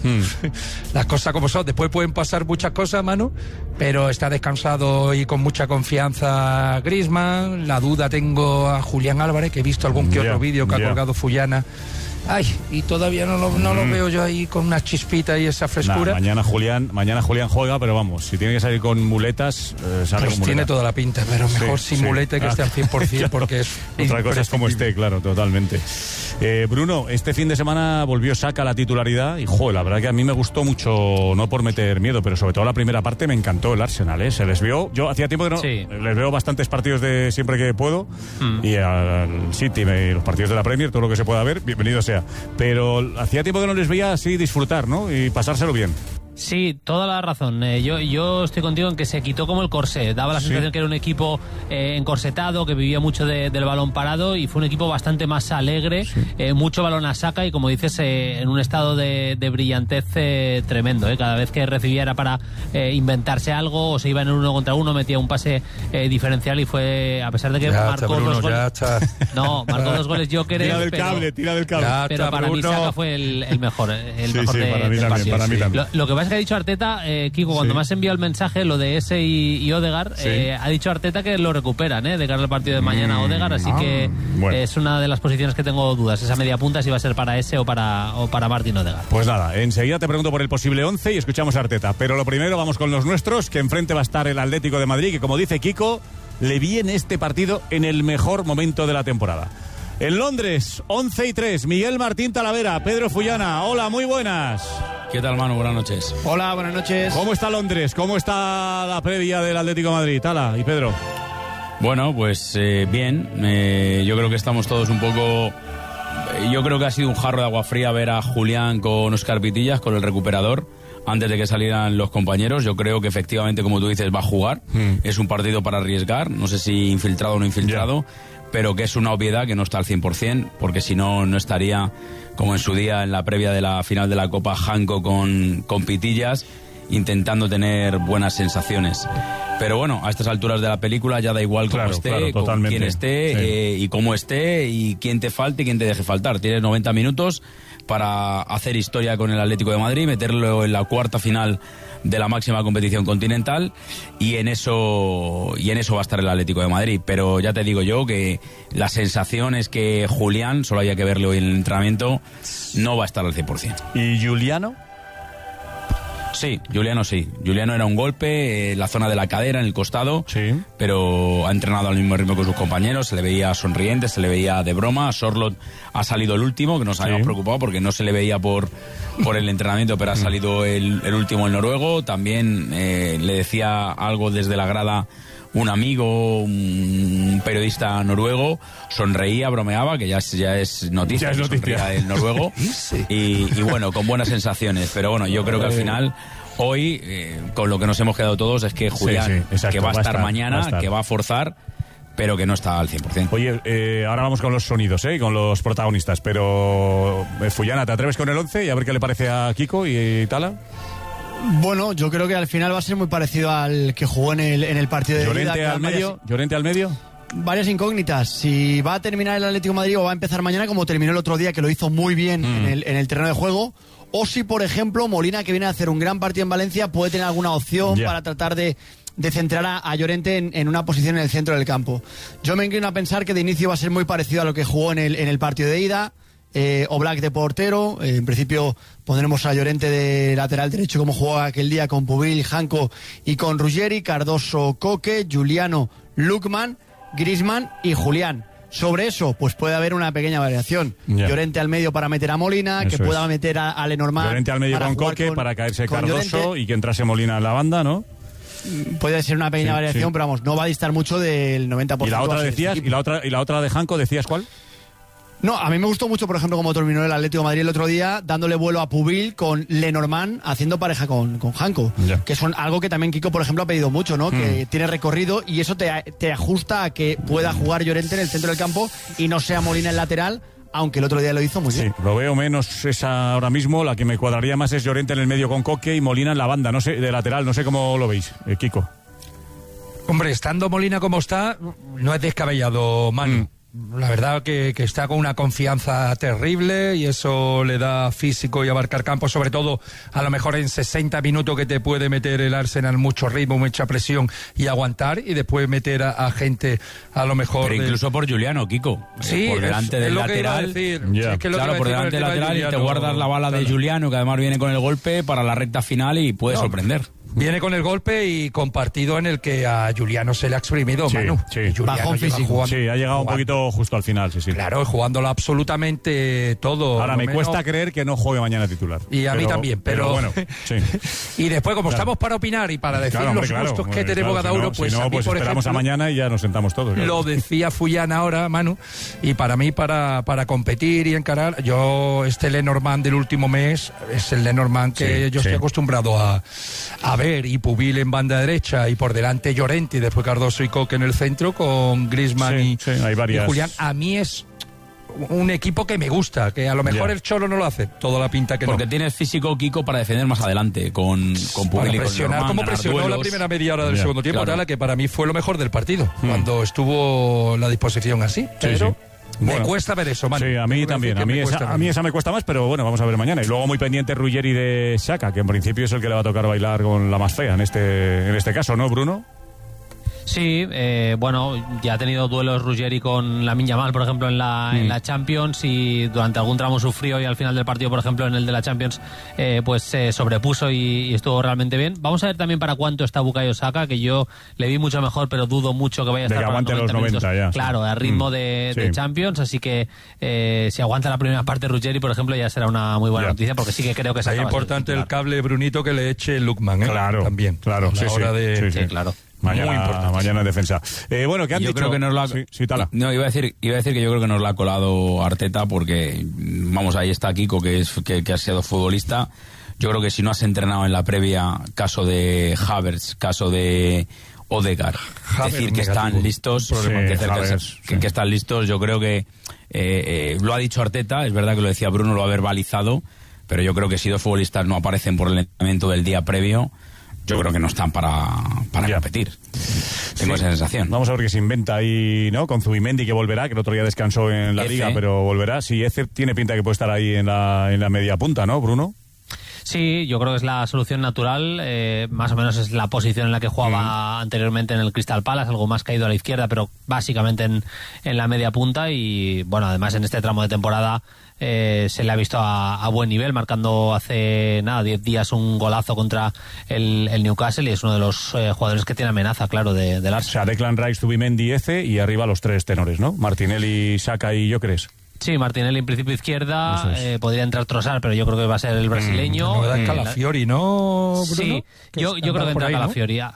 Las cosas como son. Después pueden pasar muchas cosas, Manu, pero está descansado y con mucha confianza Griezmann. La duda tengo a Julián Álvarez, que he visto algún que otro vídeo que ha colgado Fullana. Ay, y todavía no lo veo yo ahí con una chispita y esa frescura. Mañana Julián juega, pero vamos, si tiene que salir con muletas, sale pues con tiene toda la pinta, pero mejor sin muleta que esté al 100%, porque es otra cosa es como esté, claro, totalmente. Bruno, este fin de semana volvió Saka a la titularidad y, la verdad que a mí me gustó mucho, no por meter miedo, pero sobre todo la primera parte me encantó el Arsenal, se les vio, yo hacía tiempo que no, les veo bastantes partidos de siempre que puedo, y al City, los partidos de la Premier, todo lo que se pueda ver, bienvenido sea. Pero hacía tiempo que no les veía así disfrutar, ¿no? Y pasárselo bien. Sí, toda la razón. Yo estoy contigo en que se quitó como el corsé. Daba la sensación que era un equipo encorsetado, que vivía mucho del balón parado, y fue un equipo bastante más alegre, mucho balón a saca y, como dices, en un estado de brillantez tremendo. Cada vez que recibía era para inventarse algo, o se iba en el 1 contra 1, metía un pase diferencial, y fue, a pesar de que marcó dos goles. No, marcó 2 goles Gyökeres. Tira del cable. Pero para mí Saka fue el mejor, mejor del partido. Para mí también. Lo que pasa es que ha dicho Arteta, Kiko, cuando me has enviado el mensaje, lo de Ese y Odegaard, ha dicho Arteta que lo recuperan, de cara al partido de mañana Odegaard, así que es una de las posiciones que tengo dudas, esa media punta, si va a ser para Ese o para Martín Odegaard. Pues nada, enseguida te pregunto por el posible 11 y escuchamos a Arteta, pero lo primero vamos con los nuestros, que enfrente va a estar el Atlético de Madrid, que, como dice Kiko, le viene este partido en el mejor momento de la temporada. En Londres, 11:03, Miguel Martín Talavera, Pedro Fullana. Hola, muy buenas. ¿Qué tal, Manu? Buenas noches. Hola, buenas noches. ¿Cómo está Londres? ¿Cómo está la previa del Atlético de Madrid? Tala y Pedro. Bueno, pues bien. Yo creo que estamos todos un poco... Yo creo que ha sido un jarro de agua fría ver a Julián con Óscar Pitillas, con el recuperador, antes de que salieran los compañeros. Yo creo que efectivamente, como tú dices, va a jugar. Es un partido para arriesgar. No sé si infiltrado o no infiltrado. Pero que es una obviedad que no está al 100%, porque si no, no estaría, como en su día en la previa de la final de la Copa, Janko con Pitillas, intentando tener buenas sensaciones. Pero bueno, a estas alturas de la película ya da igual cómo esté, con quién esté, y cómo esté, y quién te falte y quién te deje faltar. Tienes 90 minutos para hacer historia con el Atlético de Madrid, meterlo en la cuarta final de la máxima competición continental, y en eso va a estar el Atlético de Madrid. Pero ya te digo yo que la sensación es que Julián, solo había que verlo hoy en el entrenamiento, no va a estar al 100%. ¿Y Juliano? Sí, Juliano sí. Juliano era un golpe en la zona de la cadera, en el costado, pero ha entrenado al mismo ritmo que sus compañeros, se le veía sonriente, se le veía de broma. Sorloth ha salido el último, que nos habíamos preocupado porque no se le veía por el entrenamiento, pero ha salido el último, el noruego. También le decía algo desde la grada un amigo, un periodista noruego, sonreía, bromeaba, que ya es noticia, ya es noticia. El noruego, y bueno, con buenas sensaciones. Pero bueno, yo creo que al final, hoy, con lo que nos hemos quedado todos, es que Julián, que va a estar mañana, que va a forzar, pero que no está al 100%. Oye, ahora vamos con los sonidos, con los protagonistas, pero Fullana, ¿te atreves con el 11 y a ver qué le parece a Kiko y Tala? Bueno, yo creo que al final va a ser muy parecido al que jugó en el partido de Llorente al medio. Llorente al medio. Varias incógnitas. Si va a terminar el Atlético de Madrid o va a empezar mañana como terminó el otro día, que lo hizo muy bien en el terreno de juego. O si, por ejemplo, Molina, que viene a hacer un gran partido en Valencia, puede tener alguna opción para tratar de centrar a Llorente en una posición en el centro del campo. Yo me inclino a pensar que de inicio va a ser muy parecido a lo que jugó en el partido de ida. Oblak de portero, en principio pondremos a Llorente de lateral derecho como jugó aquel día con Pubil, Janko y con Ruggeri, Cardoso, Coque, Juliano, Lukman, Griezmann y Julián. Sobre eso, pues puede haber una pequeña variación. Llorente al medio para meter a Molina, eso que pueda meter a Lenormand. Llorente al medio con Coque para caerse Cardoso Llorente, y que entrase Molina en la banda, ¿no? Puede ser una pequeña variación, pero vamos, no va a distar mucho del 90%. ¿Y la otra decías? ¿Y la otra de Janko decías cuál? No, a mí me gustó mucho, por ejemplo, cómo terminó el Atlético de Madrid el otro día, dándole vuelo a Pubil con Lenormand haciendo pareja con Janko, que son algo que también Kiko, por ejemplo, ha pedido mucho, ¿no? Que tiene recorrido y eso te ajusta a que pueda jugar Llorente en el centro del campo y no sea Molina el lateral, aunque el otro día lo hizo muy bien. Sí, lo veo menos esa ahora mismo, la que me cuadraría más es Llorente en el medio con Coque y Molina en la banda, no sé, de lateral, no sé cómo lo veis, Kiko. Hombre, estando Molina como está, no es descabellado, Manu. La verdad que está con una confianza terrible y eso le da físico y abarcar campo, sobre todo a lo mejor en 60 minutos que te puede meter el Arsenal mucho ritmo, mucha presión y aguantar, y después meter a gente a lo mejor... Pero incluso por Juliano, Kiko. Sí, por delante del lateral. Claro, por delante del lateral y te guardas la bala de Juliano, que además viene con el golpe para la recta final y puede sorprender. Viene con el golpe y con partido en el que a Juliano se le ha exprimido, Manu. Bajón físico. Sí, ha llegado un poquito justo al final, sí. Claro, jugándolo absolutamente todo. Ahora, me cuesta creer que no juegue mañana titular. Y a mí también, pero bueno, sí. Y después, como estamos para opinar y para decir los gustos que tenemos cada uno, pues si no, a mí, pues por esperamos ejemplo, a mañana y ya nos sentamos todos. Lo decía Fullán ahora, Manu, y para mí, para competir y encarar, este Lenormand del último mes es el Lenormand que yo estoy acostumbrado a ver, y Pubil en banda derecha y por delante Llorente y después Cardoso y Coque en el centro con Griezmann y Julián. A mí es un equipo que me gusta, que a lo mejor el Cholo no lo hace, toda la pinta que porque tienes físico, Kiko, para defender más adelante con Pubil y con presionar, como presionó la primera media hora del segundo tiempo, la que para mí fue lo mejor del partido, cuando estuvo la disposición así, pero... Me cuesta ver eso, Manu. Sí, a mí también. A mí esa me cuesta más, pero bueno, vamos a ver mañana. Y luego muy pendiente Ruggeri de Xhaka, que en principio es el que le va a tocar bailar con la más fea en este caso, ¿no, Bruno? Sí, bueno, ya ha tenido duelos Ruggeri con Lamine Yamal, por ejemplo, en la Champions, y durante algún tramo sufrió, y al final del partido, por ejemplo, en el de la Champions, pues se sobrepuso y estuvo realmente bien. Vamos a ver también para cuánto está Bukayo Saka, que yo le vi mucho mejor, pero dudo mucho que vaya a estar para 90 minutos. Ya, claro, a ritmo de Champions, así que si aguanta la primera parte Ruggeri, por ejemplo, ya será una muy buena noticia, porque sí que creo que es importante el cable, Brunito, que le eche Lukman, claro, también. Claro, sí, claro. Mañana en defensa. Bueno, ¿qué han dicho? Creo que nos Tala. No, iba a decir que yo creo que nos la ha colado Arteta, porque, vamos, ahí está Kiko, que ha sido futbolista. Yo creo que si no has entrenado en la previa, caso de Havertz, caso de Odegaard, decir que están listos, que están listos, yo creo que lo ha dicho Arteta, es verdad que lo decía Bruno, lo ha verbalizado, pero yo creo que si dos futbolistas no aparecen por el entrenamiento del día previo, yo creo que no están para competir. Tengo esa sensación. Vamos a ver qué se inventa ahí, ¿no? Con Zubimendi, que volverá, que el otro día descansó en la Liga, pero volverá. Sí, Eze tiene pinta que puede estar ahí en la media punta, ¿no, Bruno? Sí, yo creo que es la solución natural, más o menos es la posición en la que jugaba anteriormente en el Crystal Palace, algo más caído a la izquierda, pero básicamente en la media punta, y bueno, además en este tramo de temporada se le ha visto a buen nivel, marcando hace 10 días un golazo contra el Newcastle, y es uno de los jugadores que tiene amenaza, claro, del Arsenal. O sea, Declan Rice, Zubimendi, Eze, y arriba los tres tenores, ¿no? Martinelli, Xhaka y Gyökeres. Sí, Martinelli en principio izquierda, podría entrar Trossard, pero yo creo que va a ser el brasileño. Calafiori, ¿no, Bruno? Sí, yo creo que entra Calafiori. ¿No?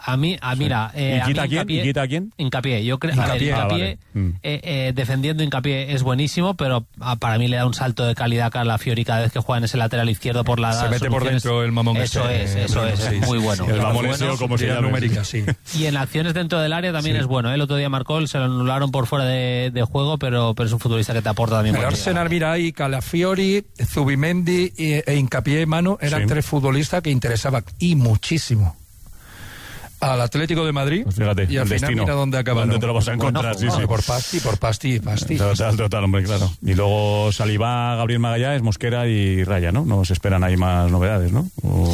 ¿Y quita a quién? Hincapié. Yo creo Hincapié, defendiendo Hincapié es buenísimo, pero para mí le da un salto de calidad a Calafiori cada vez que juega en ese lateral izquierdo por la... Se mete por dentro el mamón. Eso es muy bueno. El mamón como se llama. Numérica, sí. Y en acciones dentro del área también es bueno. El otro día marcó, se lo anularon por fuera de juego, pero es un futbolista que te aporta también. El Arsenal, mira ahí, Calafiori, Zubimendi e Hincapié, Manu, eran tres futbolistas que interesaban y muchísimo al Atlético de Madrid. Pues fíjate, y al final destino, mira dónde acabaron. ¿Dónde te lo vas a encontrar? Por pasti. Total, hombre, claro. Y luego Saliba, Gabriel Magallanes, Mosquera y Raya, ¿no? Nos esperan ahí más novedades, ¿no?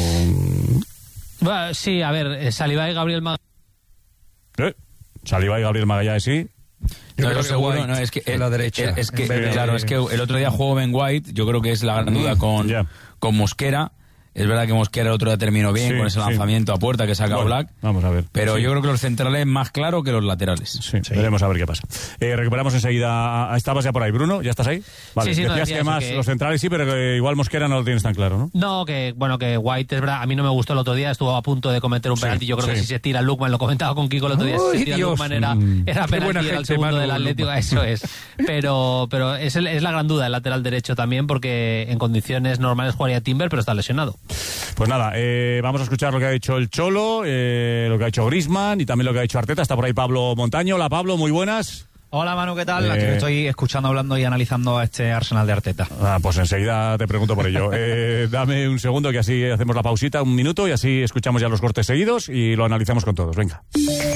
Sí, a ver, Saliba y Gabriel Magallanes. Saliba y Gabriel Magallanes, sí. Yo creo que seguro, no, es que la derecha. Claro, es que el otro día jugó Ben White, yo creo que es la gran duda con Mosquera. Es verdad que Mosquera el otro día terminó bien con ese lanzamiento a puerta que saca Black. Vamos a ver. Pero yo creo que los centrales más claro que los laterales. Sí, veremos a ver qué pasa. Recuperamos enseguida. ¿Estabas ya por ahí, Bruno? ¿Ya estás ahí? Vale. Sí, decías que más los centrales sí, pero que igual Mosquera no lo tienes tan claro, ¿no? No, que White es verdad. A mí no me gustó el otro día. Estuvo a punto de cometer un penalti. Yo creo que si se tira Lukman, lo comentaba con Kiko el otro día, si se tira Lukman era penalti, era el segundo del Atlético. Eso es. Pero es la gran duda el lateral derecho también, porque en condiciones normales jugaría Timber, pero está lesionado. Pues nada, vamos a escuchar lo que ha hecho el Cholo, lo que ha hecho Griezmann y también lo que ha hecho Arteta. Está por ahí Pablo Montaño. Hola Pablo, muy buenas. Hola Manu, ¿qué tal? Aquí estoy escuchando, hablando y analizando a este Arsenal de Arteta. Pues enseguida te pregunto por ello. Dame un segundo que así hacemos la pausita, un minuto, y así escuchamos ya los cortes seguidos y lo analizamos con todos. Venga.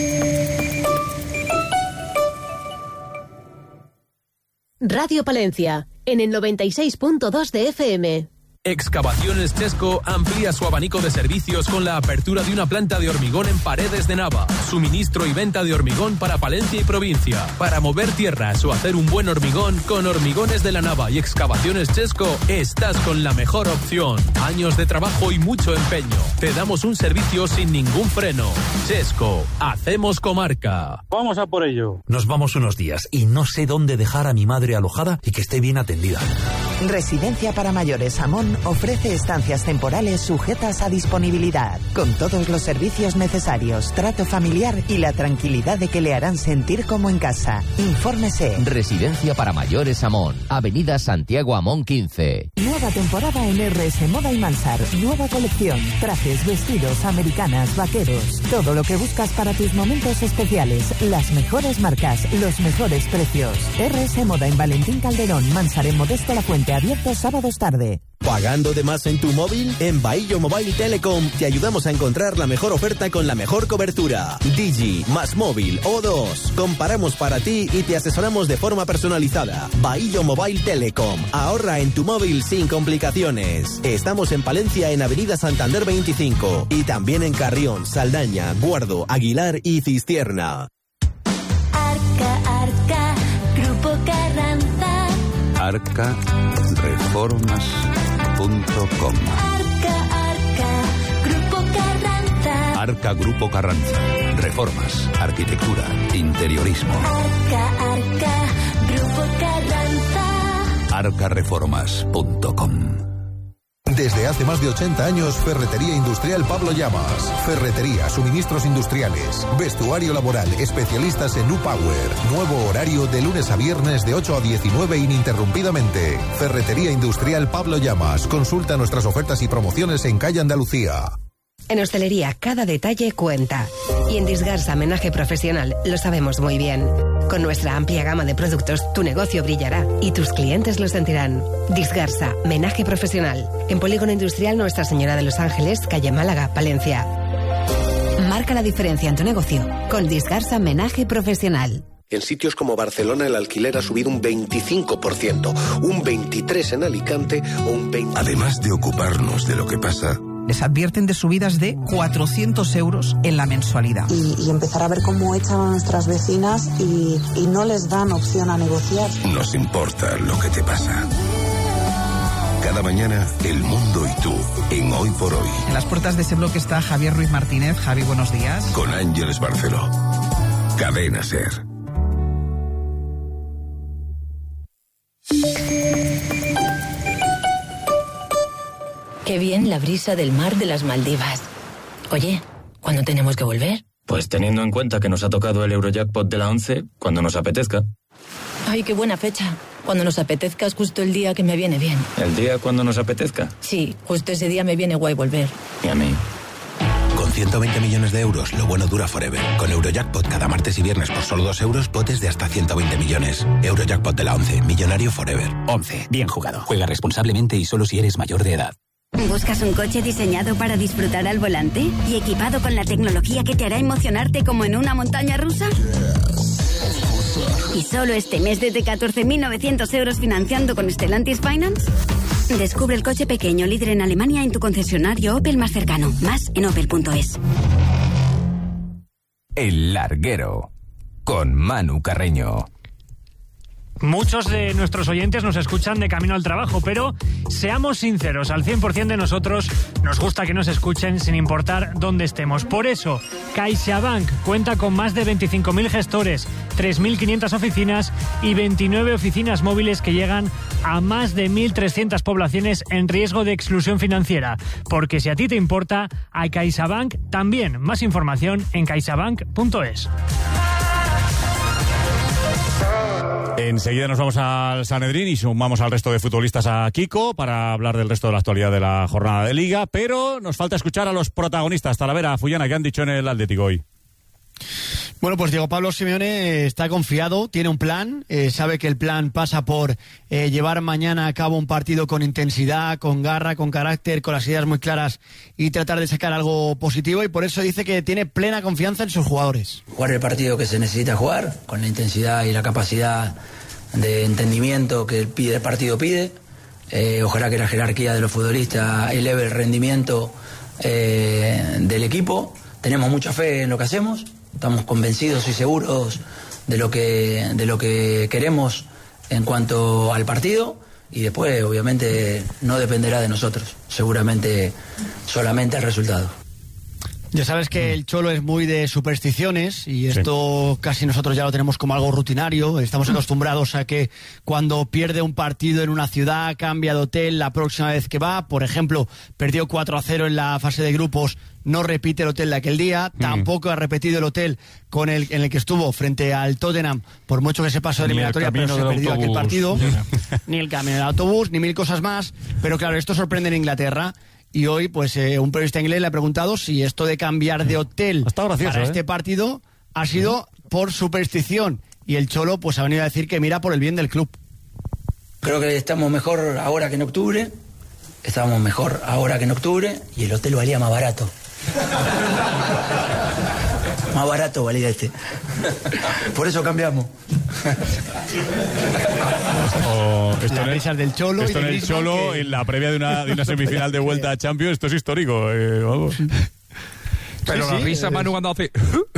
Radio Palencia, en el 96.2 de FM. Excavaciones Chesco amplía su abanico de servicios con la apertura de una planta de hormigón en Paredes de Nava. Suministro y venta de hormigón para Palencia y provincia. Para mover tierras o hacer un buen hormigón, con Hormigones de la Nava y Excavaciones Chesco estás con la mejor opción. Años de trabajo y mucho empeño. Te damos un servicio sin ningún freno. Chesco, hacemos comarca. Vamos a por ello. Nos vamos unos días y no sé dónde dejar a mi madre alojada y que esté bien atendida. Residencia para Mayores Amón ofrece estancias temporales sujetas a disponibilidad, con todos los servicios necesarios, trato familiar y la tranquilidad de que le harán sentir como en casa. Infórmese. Residencia para Mayores Amón, Avenida Santiago Amón 15. Nueva temporada en RS Moda y Mansar. Nueva colección, trajes, vestidos, americanas, vaqueros. Todo lo que buscas para tus momentos especiales. Las mejores marcas, los mejores precios. RS Moda en Valentín Calderón, Mansar en Modesto La Fuente, abierto sábados tarde. ¿Pagando de más en tu móvil? En Bahillo Mobile Telecom te ayudamos a encontrar la mejor oferta con la mejor cobertura. Digi, Más Móvil, O2. Comparamos para ti y te asesoramos de forma personalizada. Bahillo Mobile Telecom. Ahorra en tu móvil sin complicaciones. Estamos en Palencia en Avenida Santander 25 y también en Carrión, Saldaña, Guardo, Aguilar y Cistierna. Arca, Grupo Carranza. arcareformas.com. Arca, Grupo Carranza. Arca Grupo Carranza. Reformas, arquitectura, interiorismo. Arca, Grupo Carranza. arcareformas.com. Desde hace más de 80 años, Ferretería Industrial Pablo Llamas. Ferretería, suministros industriales, vestuario laboral, especialistas en U-Power. Nuevo horario de lunes a viernes de 8 a 19 ininterrumpidamente. Ferretería Industrial Pablo Llamas. Consulta nuestras ofertas y promociones en calle Andalucía. En hostelería, cada detalle cuenta. Y en Disgarsa Menaje Profesional lo sabemos muy bien. Con nuestra amplia gama de productos, tu negocio brillará y tus clientes lo sentirán. Disgarsa Menaje Profesional. En Polígono Industrial Nuestra Señora de los Ángeles, calle Málaga, Palencia. Marca la diferencia en tu negocio con Disgarsa Menaje Profesional. En sitios como Barcelona el alquiler ha subido un 25%, un 23% en Alicante o un 20%. Además de ocuparnos de lo que pasa, les advierten de subidas de 400 euros en la mensualidad. Y empezar a ver cómo echan a nuestras vecinas y no les dan opción a negociar. Nos importa lo que te pasa. Cada mañana, el mundo y tú, en Hoy por Hoy. En las puertas de ese bloque está Javier Ruiz Martínez. Javi, buenos días. Con Ángeles Barceló. Cadena SER. Qué bien la brisa del mar de las Maldivas. Oye, ¿cuándo tenemos que volver? Pues teniendo en cuenta que nos ha tocado el Eurojackpot de la 11, cuando nos apetezca. Ay, qué buena fecha. Cuando nos apetezca es justo el día que me viene bien. ¿El día cuando nos apetezca? Sí, justo ese día me viene guay volver. Y a mí. Con 120 millones de euros, lo bueno dura forever. Con Eurojackpot cada martes y viernes por solo 2 euros, potes de hasta 120 millones. Eurojackpot de la 11, millonario forever. 11, bien jugado. Juega responsablemente y solo si eres mayor de edad. ¿Buscas un coche diseñado para disfrutar al volante y equipado con la tecnología que te hará emocionarte como en una montaña rusa? ¿Y solo este mes desde 14.900 euros financiando con Stellantis Finance? Descubre el coche pequeño líder en Alemania en tu concesionario Opel más cercano. Más en opel.es. El Larguero, con Manu Carreño. Muchos de nuestros oyentes nos escuchan de camino al trabajo, pero seamos sinceros, al 100% de nosotros nos gusta que nos escuchen sin importar dónde estemos. Por eso, CaixaBank cuenta con más de 25.000 gestores, 3.500 oficinas y 29 oficinas móviles que llegan a más de 1.300 poblaciones en riesgo de exclusión financiera. Porque si a ti te importa, a CaixaBank también. Más información en caixabank.es. Enseguida nos vamos al Sanedrín y sumamos al resto de futbolistas a Kiko para hablar del resto de la actualidad de la jornada de Liga, pero nos falta escuchar a los protagonistas. Talavera, Fullana, ¿qué han dicho en el Atlético hoy? Bueno, pues Diego Pablo Simeone está confiado, tiene un plan, sabe que el plan pasa por llevar mañana a cabo un partido con intensidad, con garra, con carácter, con las ideas muy claras y tratar de sacar algo positivo, y por eso dice que tiene plena confianza en sus jugadores. Jugar el partido que se necesita jugar, con la intensidad y la capacidad de entendimiento que el partido pide. Ojalá que la jerarquía de los futbolistas eleve el rendimiento del equipo. Tenemos mucha fe en lo que hacemos. Estamos convencidos y seguros de lo que queremos en cuanto al partido, y después obviamente no dependerá de nosotros, seguramente solamente el resultado. Ya sabes que el Cholo es muy de supersticiones y esto casi nosotros ya lo tenemos como algo rutinario. Estamos acostumbrados a que cuando pierde un partido en una ciudad cambia de hotel la próxima vez que va. Por ejemplo, perdió 4-0 en la fase de grupos, no repite el hotel de aquel día. Tampoco ha repetido el hotel en el que estuvo frente al Tottenham, por mucho que se pasó de eliminatoria, pero se perdió aquel partido. Ni el camino del autobús, ni mil cosas más. Pero claro, esto sorprende en Inglaterra. Y hoy, pues, un periodista inglés le ha preguntado si esto de cambiar de hotel para este partido ha sido por superstición. Y el Cholo, pues, ha venido a decir que mira por el bien del club. Creo que estamos mejor ahora que en octubre. Estábamos mejor ahora que en octubre. Y el hotel valía más barato. Más barato valía este. Por eso cambiamos. Las risas del Cholo. Esto en el Cholo, en la previa de una semifinal de vuelta a Champions, esto es histórico. Vamos. Pero la risa, Manu, cuando hace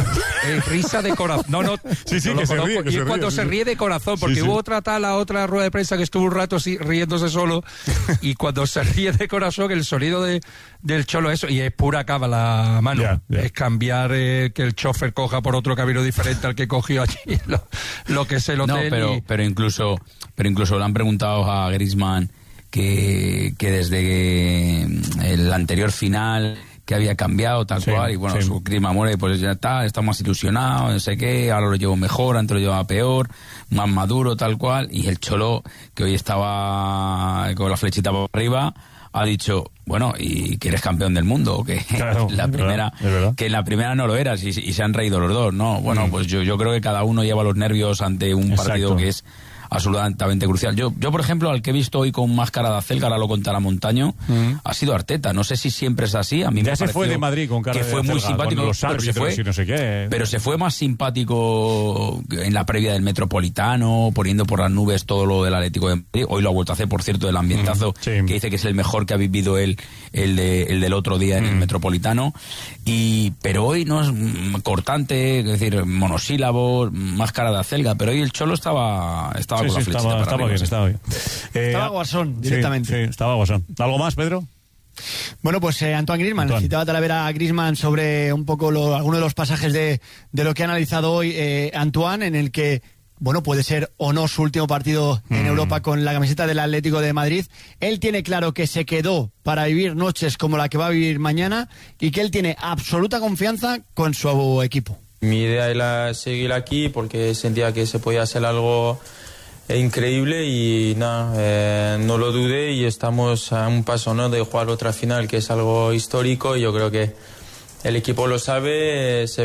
risa de corazón. No, sí, que se ríe. Y es cuando se ríe de corazón, porque hubo otra rueda de prensa que estuvo un rato así riéndose solo, y cuando se ríe de corazón, el sonido del Cholo, eso, y es pura cábala, Manu. Es cambiar que el chofer coja por otro camino diferente al que cogió allí, lo que es el hotel. No, pero incluso le han preguntado a Griezmann que desde el anterior final que había cambiado, tal cual, y bueno, su clima muere, pues ya está, está más ilusionado, no sé qué, ahora lo llevo mejor, antes lo llevaba peor, más maduro, tal cual, y el Cholo, que hoy estaba con la flechita por arriba, ha dicho, bueno, ¿y que eres campeón del mundo? O que claro, la primera, que en la primera no lo eras, y se han reído los dos, ¿no? Bueno, pues yo creo que cada uno lleva los nervios ante un partido que es absolutamente crucial. Yo, por ejemplo, al que he visto hoy con máscara de acelga, ahora lo contará Montaño, ha sido Arteta. No sé si siempre es así. A mí ya me se fue de Madrid con cara que de fue acelga, muy simpático, con los árbitros y no sé qué. Pero se fue más simpático en la previa del Metropolitano, poniendo por las nubes todo lo del Atlético de Madrid. Hoy lo ha vuelto a hacer, por cierto, del ambientazo, que dice que es el mejor que ha vivido él, el del otro día en el Metropolitano. Pero hoy no es cortante, es decir, monosílabos, máscara de acelga, pero hoy el Cholo estaba con la flechita. Estaba bien. Estaba Guasón, directamente. Sí, estaba Guasón. ¿Algo más, Pedro? Bueno, pues Antoine Griezmann. Necesitaba Talavera a Griezmann sobre un poco algunos de los pasajes de lo que ha analizado hoy Antoine, en el que, bueno, puede ser o no su último partido en Europa con la camiseta del Atlético de Madrid. Él tiene claro que se quedó para vivir noches como la que va a vivir mañana y que él tiene absoluta confianza con su equipo. Mi idea era seguir aquí porque sentía que se podía hacer algo increíble y nada, no lo dudé, y estamos a un paso, ¿no?, de jugar otra final, que es algo histórico, y yo creo que el equipo lo sabe, se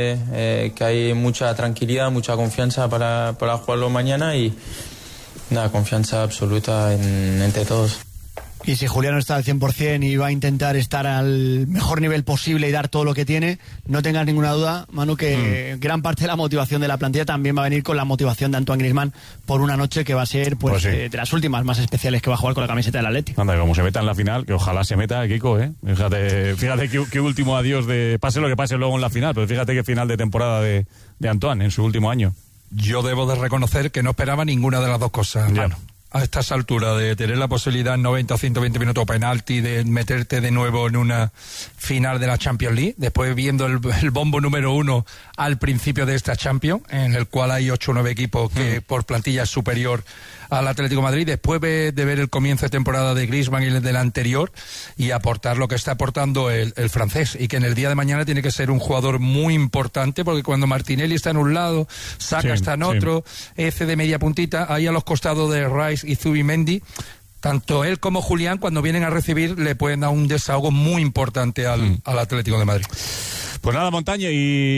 ve que hay mucha tranquilidad, mucha confianza para jugarlo mañana, y nada, confianza absoluta entre todos. Y si Julián está al 100% y va a intentar estar al mejor nivel posible y dar todo lo que tiene, no tengas ninguna duda, Manu, que gran parte de la motivación de la plantilla también va a venir con la motivación de Antoine Griezmann por una noche que va a ser de las últimas más especiales que va a jugar con la camiseta del Atlético. Anda, como se meta en la final, que ojalá se meta, Kiko, Fíjate qué último adiós pase lo que pase luego en la final, pero fíjate qué final de temporada de Antoine en su último año. yo debo de reconocer que no esperaba ninguna de las dos cosas, Manu. A estas alturas de tener la posibilidad en 90 o 120 minutos penalti de meterte de nuevo en una final de la Champions League, después viendo el bombo número 1 al principio de esta Champions, en el cual hay 8 o 9 equipos que por plantilla es superior al Atlético de Madrid, después de ver el comienzo de temporada de Griezmann y el del anterior, y aportar lo que está aportando el francés, y que en el día de mañana tiene que ser un jugador muy importante, porque cuando Martinelli está en un lado, Saka está en otro, Eze de media puntita, ahí a los costados de Rice y Zubimendi, tanto él como Julián, cuando vienen a recibir, le pueden dar un desahogo muy importante al Atlético de Madrid. Pues nada, Montaño,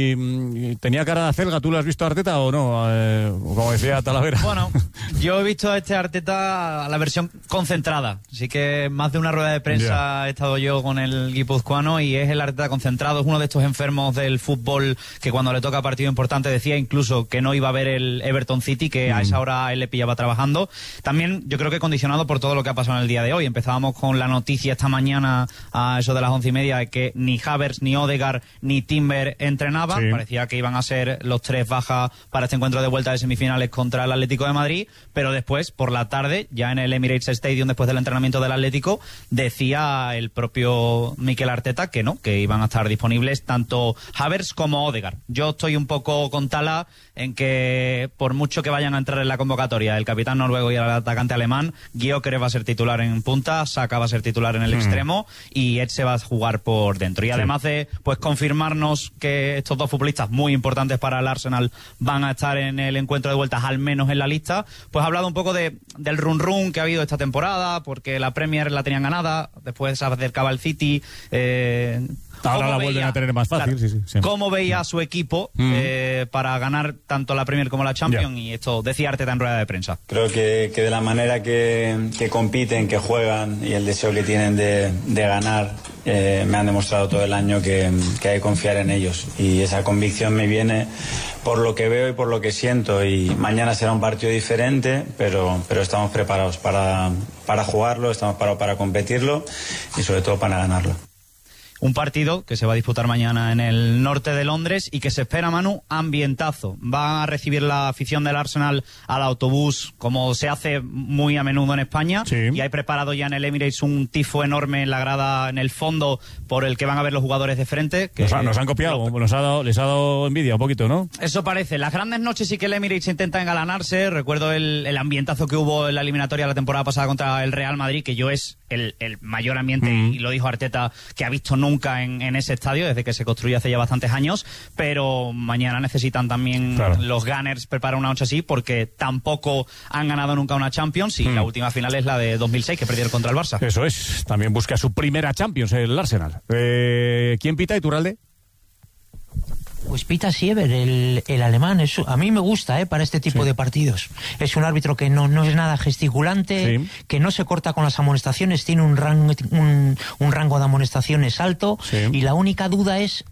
y tenía cara de acelga. ¿Tú lo has visto a Arteta o no? Como decía Talavera. Bueno, yo he visto a este Arteta la versión concentrada. Así que más de una rueda de prensa he estado yo con el guipuzcoano y es el Arteta concentrado. Es uno de estos enfermos del fútbol que cuando le toca partido importante decía incluso que no iba a ver el Everton City, que a esa hora él le pillaba trabajando. También yo creo que condicionado por todo lo que ha pasado en el día de hoy. Empezábamos con la noticia esta mañana a eso de las 11:30 de que ni Havertz, ni Odegaard, ni Timber entrenaban. Parecía que iban a ser los 3 bajas para este encuentro de vuelta de semifinales contra el Atlético de Madrid, pero después, por la tarde, ya en el Emirates Stadium, después del entrenamiento del Atlético, decía el propio Mikel Arteta que no, que iban a estar disponibles tanto Havertz como Odegaard. Yo estoy un poco con Tala en que por mucho que vayan a entrar en la convocatoria el capitán noruego y el atacante alemán, Gyökeres va a ser titular en punta, Saka va a ser titular en el extremo y Ed se va a jugar por dentro. Y además de pues confirmarnos que estos dos futbolistas muy importantes para el Arsenal van a estar en el encuentro de vueltas, al menos en la lista, pues ha hablado un poco del run-run que ha habido esta temporada, porque la Premier la tenían ganada, después se acercaba el City. Ahora la vuelven a tener más fácil. Claro, sí. ¿Cómo veía a su equipo para ganar tanto la Premier como la Champions? Y esto decía Arteta en rueda de prensa. Creo que de la manera que compiten, que juegan y el deseo que tienen de ganar, me han demostrado todo el año que hay que confiar en ellos. Y esa convicción me viene por lo que veo y por lo que siento. Y mañana será un partido diferente, pero estamos preparados para jugarlo, estamos preparados para competirlo y sobre todo para ganarlo. Un partido que se va a disputar mañana en el norte de Londres y que se espera, Manu, ambientazo. Va a recibir la afición del Arsenal al autobús, como se hace muy a menudo en España. Y hay preparado ya en el Emirates un tifo enorme en la grada, en el fondo, por el que van a ver los jugadores de frente. Que nos han copiado, les ha dado envidia un poquito, ¿no? Eso parece. Las grandes noches sí que el Emirates intenta engalanarse. Recuerdo el ambientazo que hubo en la eliminatoria la temporada pasada contra el Real Madrid, que es el mayor ambiente, y lo dijo Arteta, que ha visto nunca en ese estadio, desde que se construyó hace ya bastantes años, pero mañana necesitan también los Gunners preparar una noche así, porque tampoco han ganado nunca una Champions, y la última final es la de 2006, que perdieron contra el Barça. Eso es, también busca su primera Champions el Arsenal. ¿Quién pita, Iturralde? Pues pita Siever, el alemán. A mí me gusta para este tipo de partidos. Es un árbitro que no es nada gesticulante, que no se corta con las amonestaciones, tiene un rango de amonestaciones alto, y la única duda es...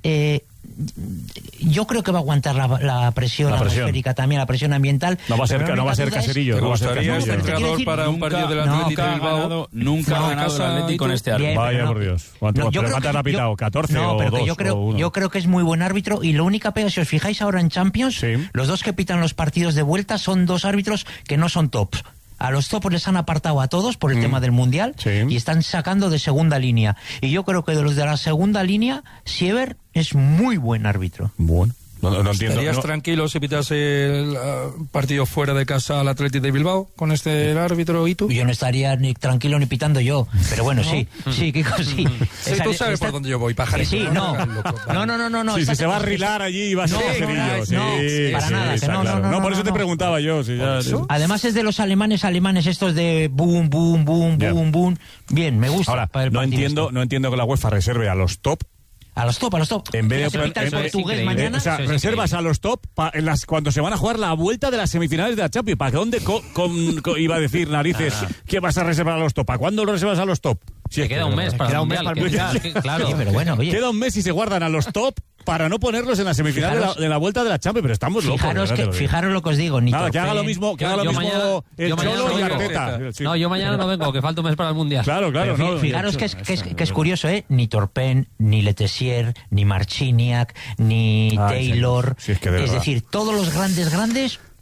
yo creo que va a aguantar la presión atmosférica, también la presión ambiental. No va a ser Caserillo. ¿Te gustaría este entrenador para un partido del Atlético de Bilbao? Nunca ha ganado el Atlético con este árbitro. Vaya por Dios. ¿Cuánto ha pitado? ¿14 o 2? Yo creo que es muy buen árbitro, y la única pega, si os fijáis ahora en Champions, los dos que pitan los partidos de vuelta son dos árbitros que no son tops. A los topos les han apartado a todos por el tema del Mundial, y están sacando de segunda línea. Y yo creo que de los de la segunda línea, Siever es muy buen árbitro. Bueno. No entiendo. ¿Estarías tranquilo si pitase el partido fuera de casa al Athletic de Bilbao con el árbitro Itu? Yo no estaría ni tranquilo ni pitando yo, pero bueno, sí, Kiko, sí. Tú sabes por dónde yo voy, pajarito. Sí, no. Sí, si se va a rilar allí va a ser Caserillo. No, para nada. No, por eso te preguntaba yo. Además es de los alemanes estos de boom, boom, boom, boom, boom. Bien, me gusta. Ahora, no entiendo que la UEFA reserve a los top. A los top. En vez de mañana. O sea, reservas a los top cuando se van a jugar la vuelta de las semifinales de la Champions. ¿Para dónde iba a decir narices que vas a reservar a los top? ¿Para cuándo lo reservas a los top? Si queda un mes para el Mundial. Claro, pero bueno, oye. Queda un mes y se guardan a los top para no ponerlos en la semifinal de la vuelta de la Champions, pero estamos locos. Fijaros lo que os digo. Nada, que haga lo mismo, el Cholo y Arteta. No, yo mañana no vengo, que falta un mes para el Mundial. Claro. Fijaros que es curioso, ni Torpen, ni Letessier, ni Marciniak, ni Taylor. Sí, es decir, todos los grandes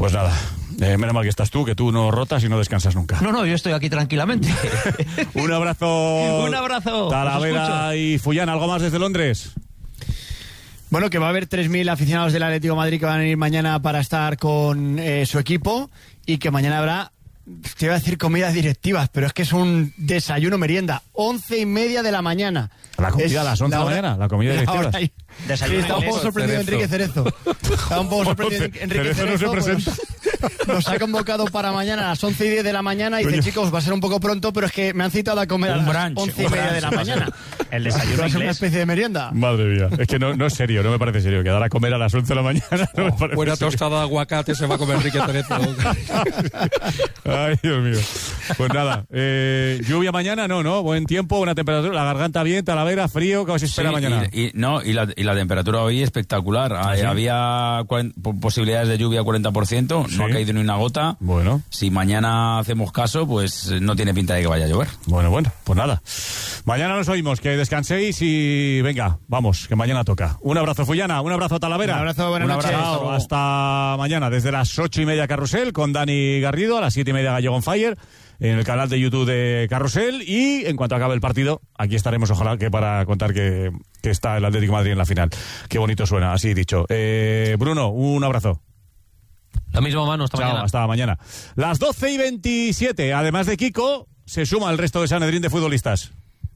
Pues nada, menos mal que estás tú, que tú no rotas y no descansas nunca. No, yo estoy aquí tranquilamente. Un abrazo. Un abrazo. Talavera y Fullán, ¿algo más desde Londres? Bueno, que va a haber 3.000 aficionados del Atlético de Madrid que van a ir mañana para estar con su equipo y que mañana habrá, te iba a decir comidas directivas, pero es que es un desayuno merienda, 11:30 de la mañana. La comida a las 11 de la mañana, la comida directiva. Desayuno. Está un poco sorprendido Enrique Cerezo. Está un poco sorprendido Enrique Cerezo. No se presenta. Nos ha convocado para mañana a las 11:10 de la mañana y dice, chicos, va a ser un poco pronto, pero es que me han citado a comer a las 11:30 de la mañana. El desayuno va a ser una especie de merienda. Madre mía, es que no es serio, no me parece serio. Que dar a comer a las 11 de la mañana no me parece buena serio. tostada de aguacate se va a comer Enrique Cerezo. Ay, Dios mío. Pues nada, lluvia mañana no, buen tiempo, buena temperatura, la garganta bien, Talavera, frío, ¿qué os espera mañana? Y la temperatura hoy espectacular. ¿Sí? Había posibilidades de lluvia 40%, no ha caído ni una gota. Bueno. Si mañana hacemos caso, pues no tiene pinta de que vaya a llover. Bueno, pues nada. Mañana nos oímos, que descanséis y venga, vamos, que mañana toca. Un abrazo, Fullana, un abrazo, Talavera. Un abrazo, buenas noches. Hasta mañana, desde las 8:30 Carrusel, con Dani Garrido, a las 7:30 Gallego on Fire, en el canal de YouTube de Carrusel, y en cuanto acabe el partido, aquí estaremos, ojalá, que para contar que está el Atlético de Madrid en la final. Qué bonito suena, así dicho. Bruno, un abrazo. Lo mismo, Manu, mañana. Hasta mañana. Las 12:27, además de Kiko, se suma el resto de Sanedrín de futbolistas.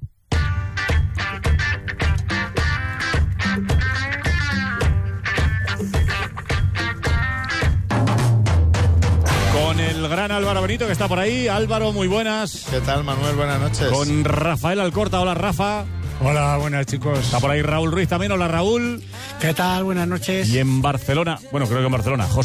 Con el gran Álvaro Benito, que está por ahí. Álvaro, muy buenas. ¿Qué tal, Manuel? Buenas noches. Con Rafael Alcorta. Hola, Rafa. Hola, buenas, chicos. Está por ahí Raúl Ruiz también. Hola, Raúl. ¿Qué tal? Buenas noches. Y en Barcelona, bueno, creo que en Barcelona, José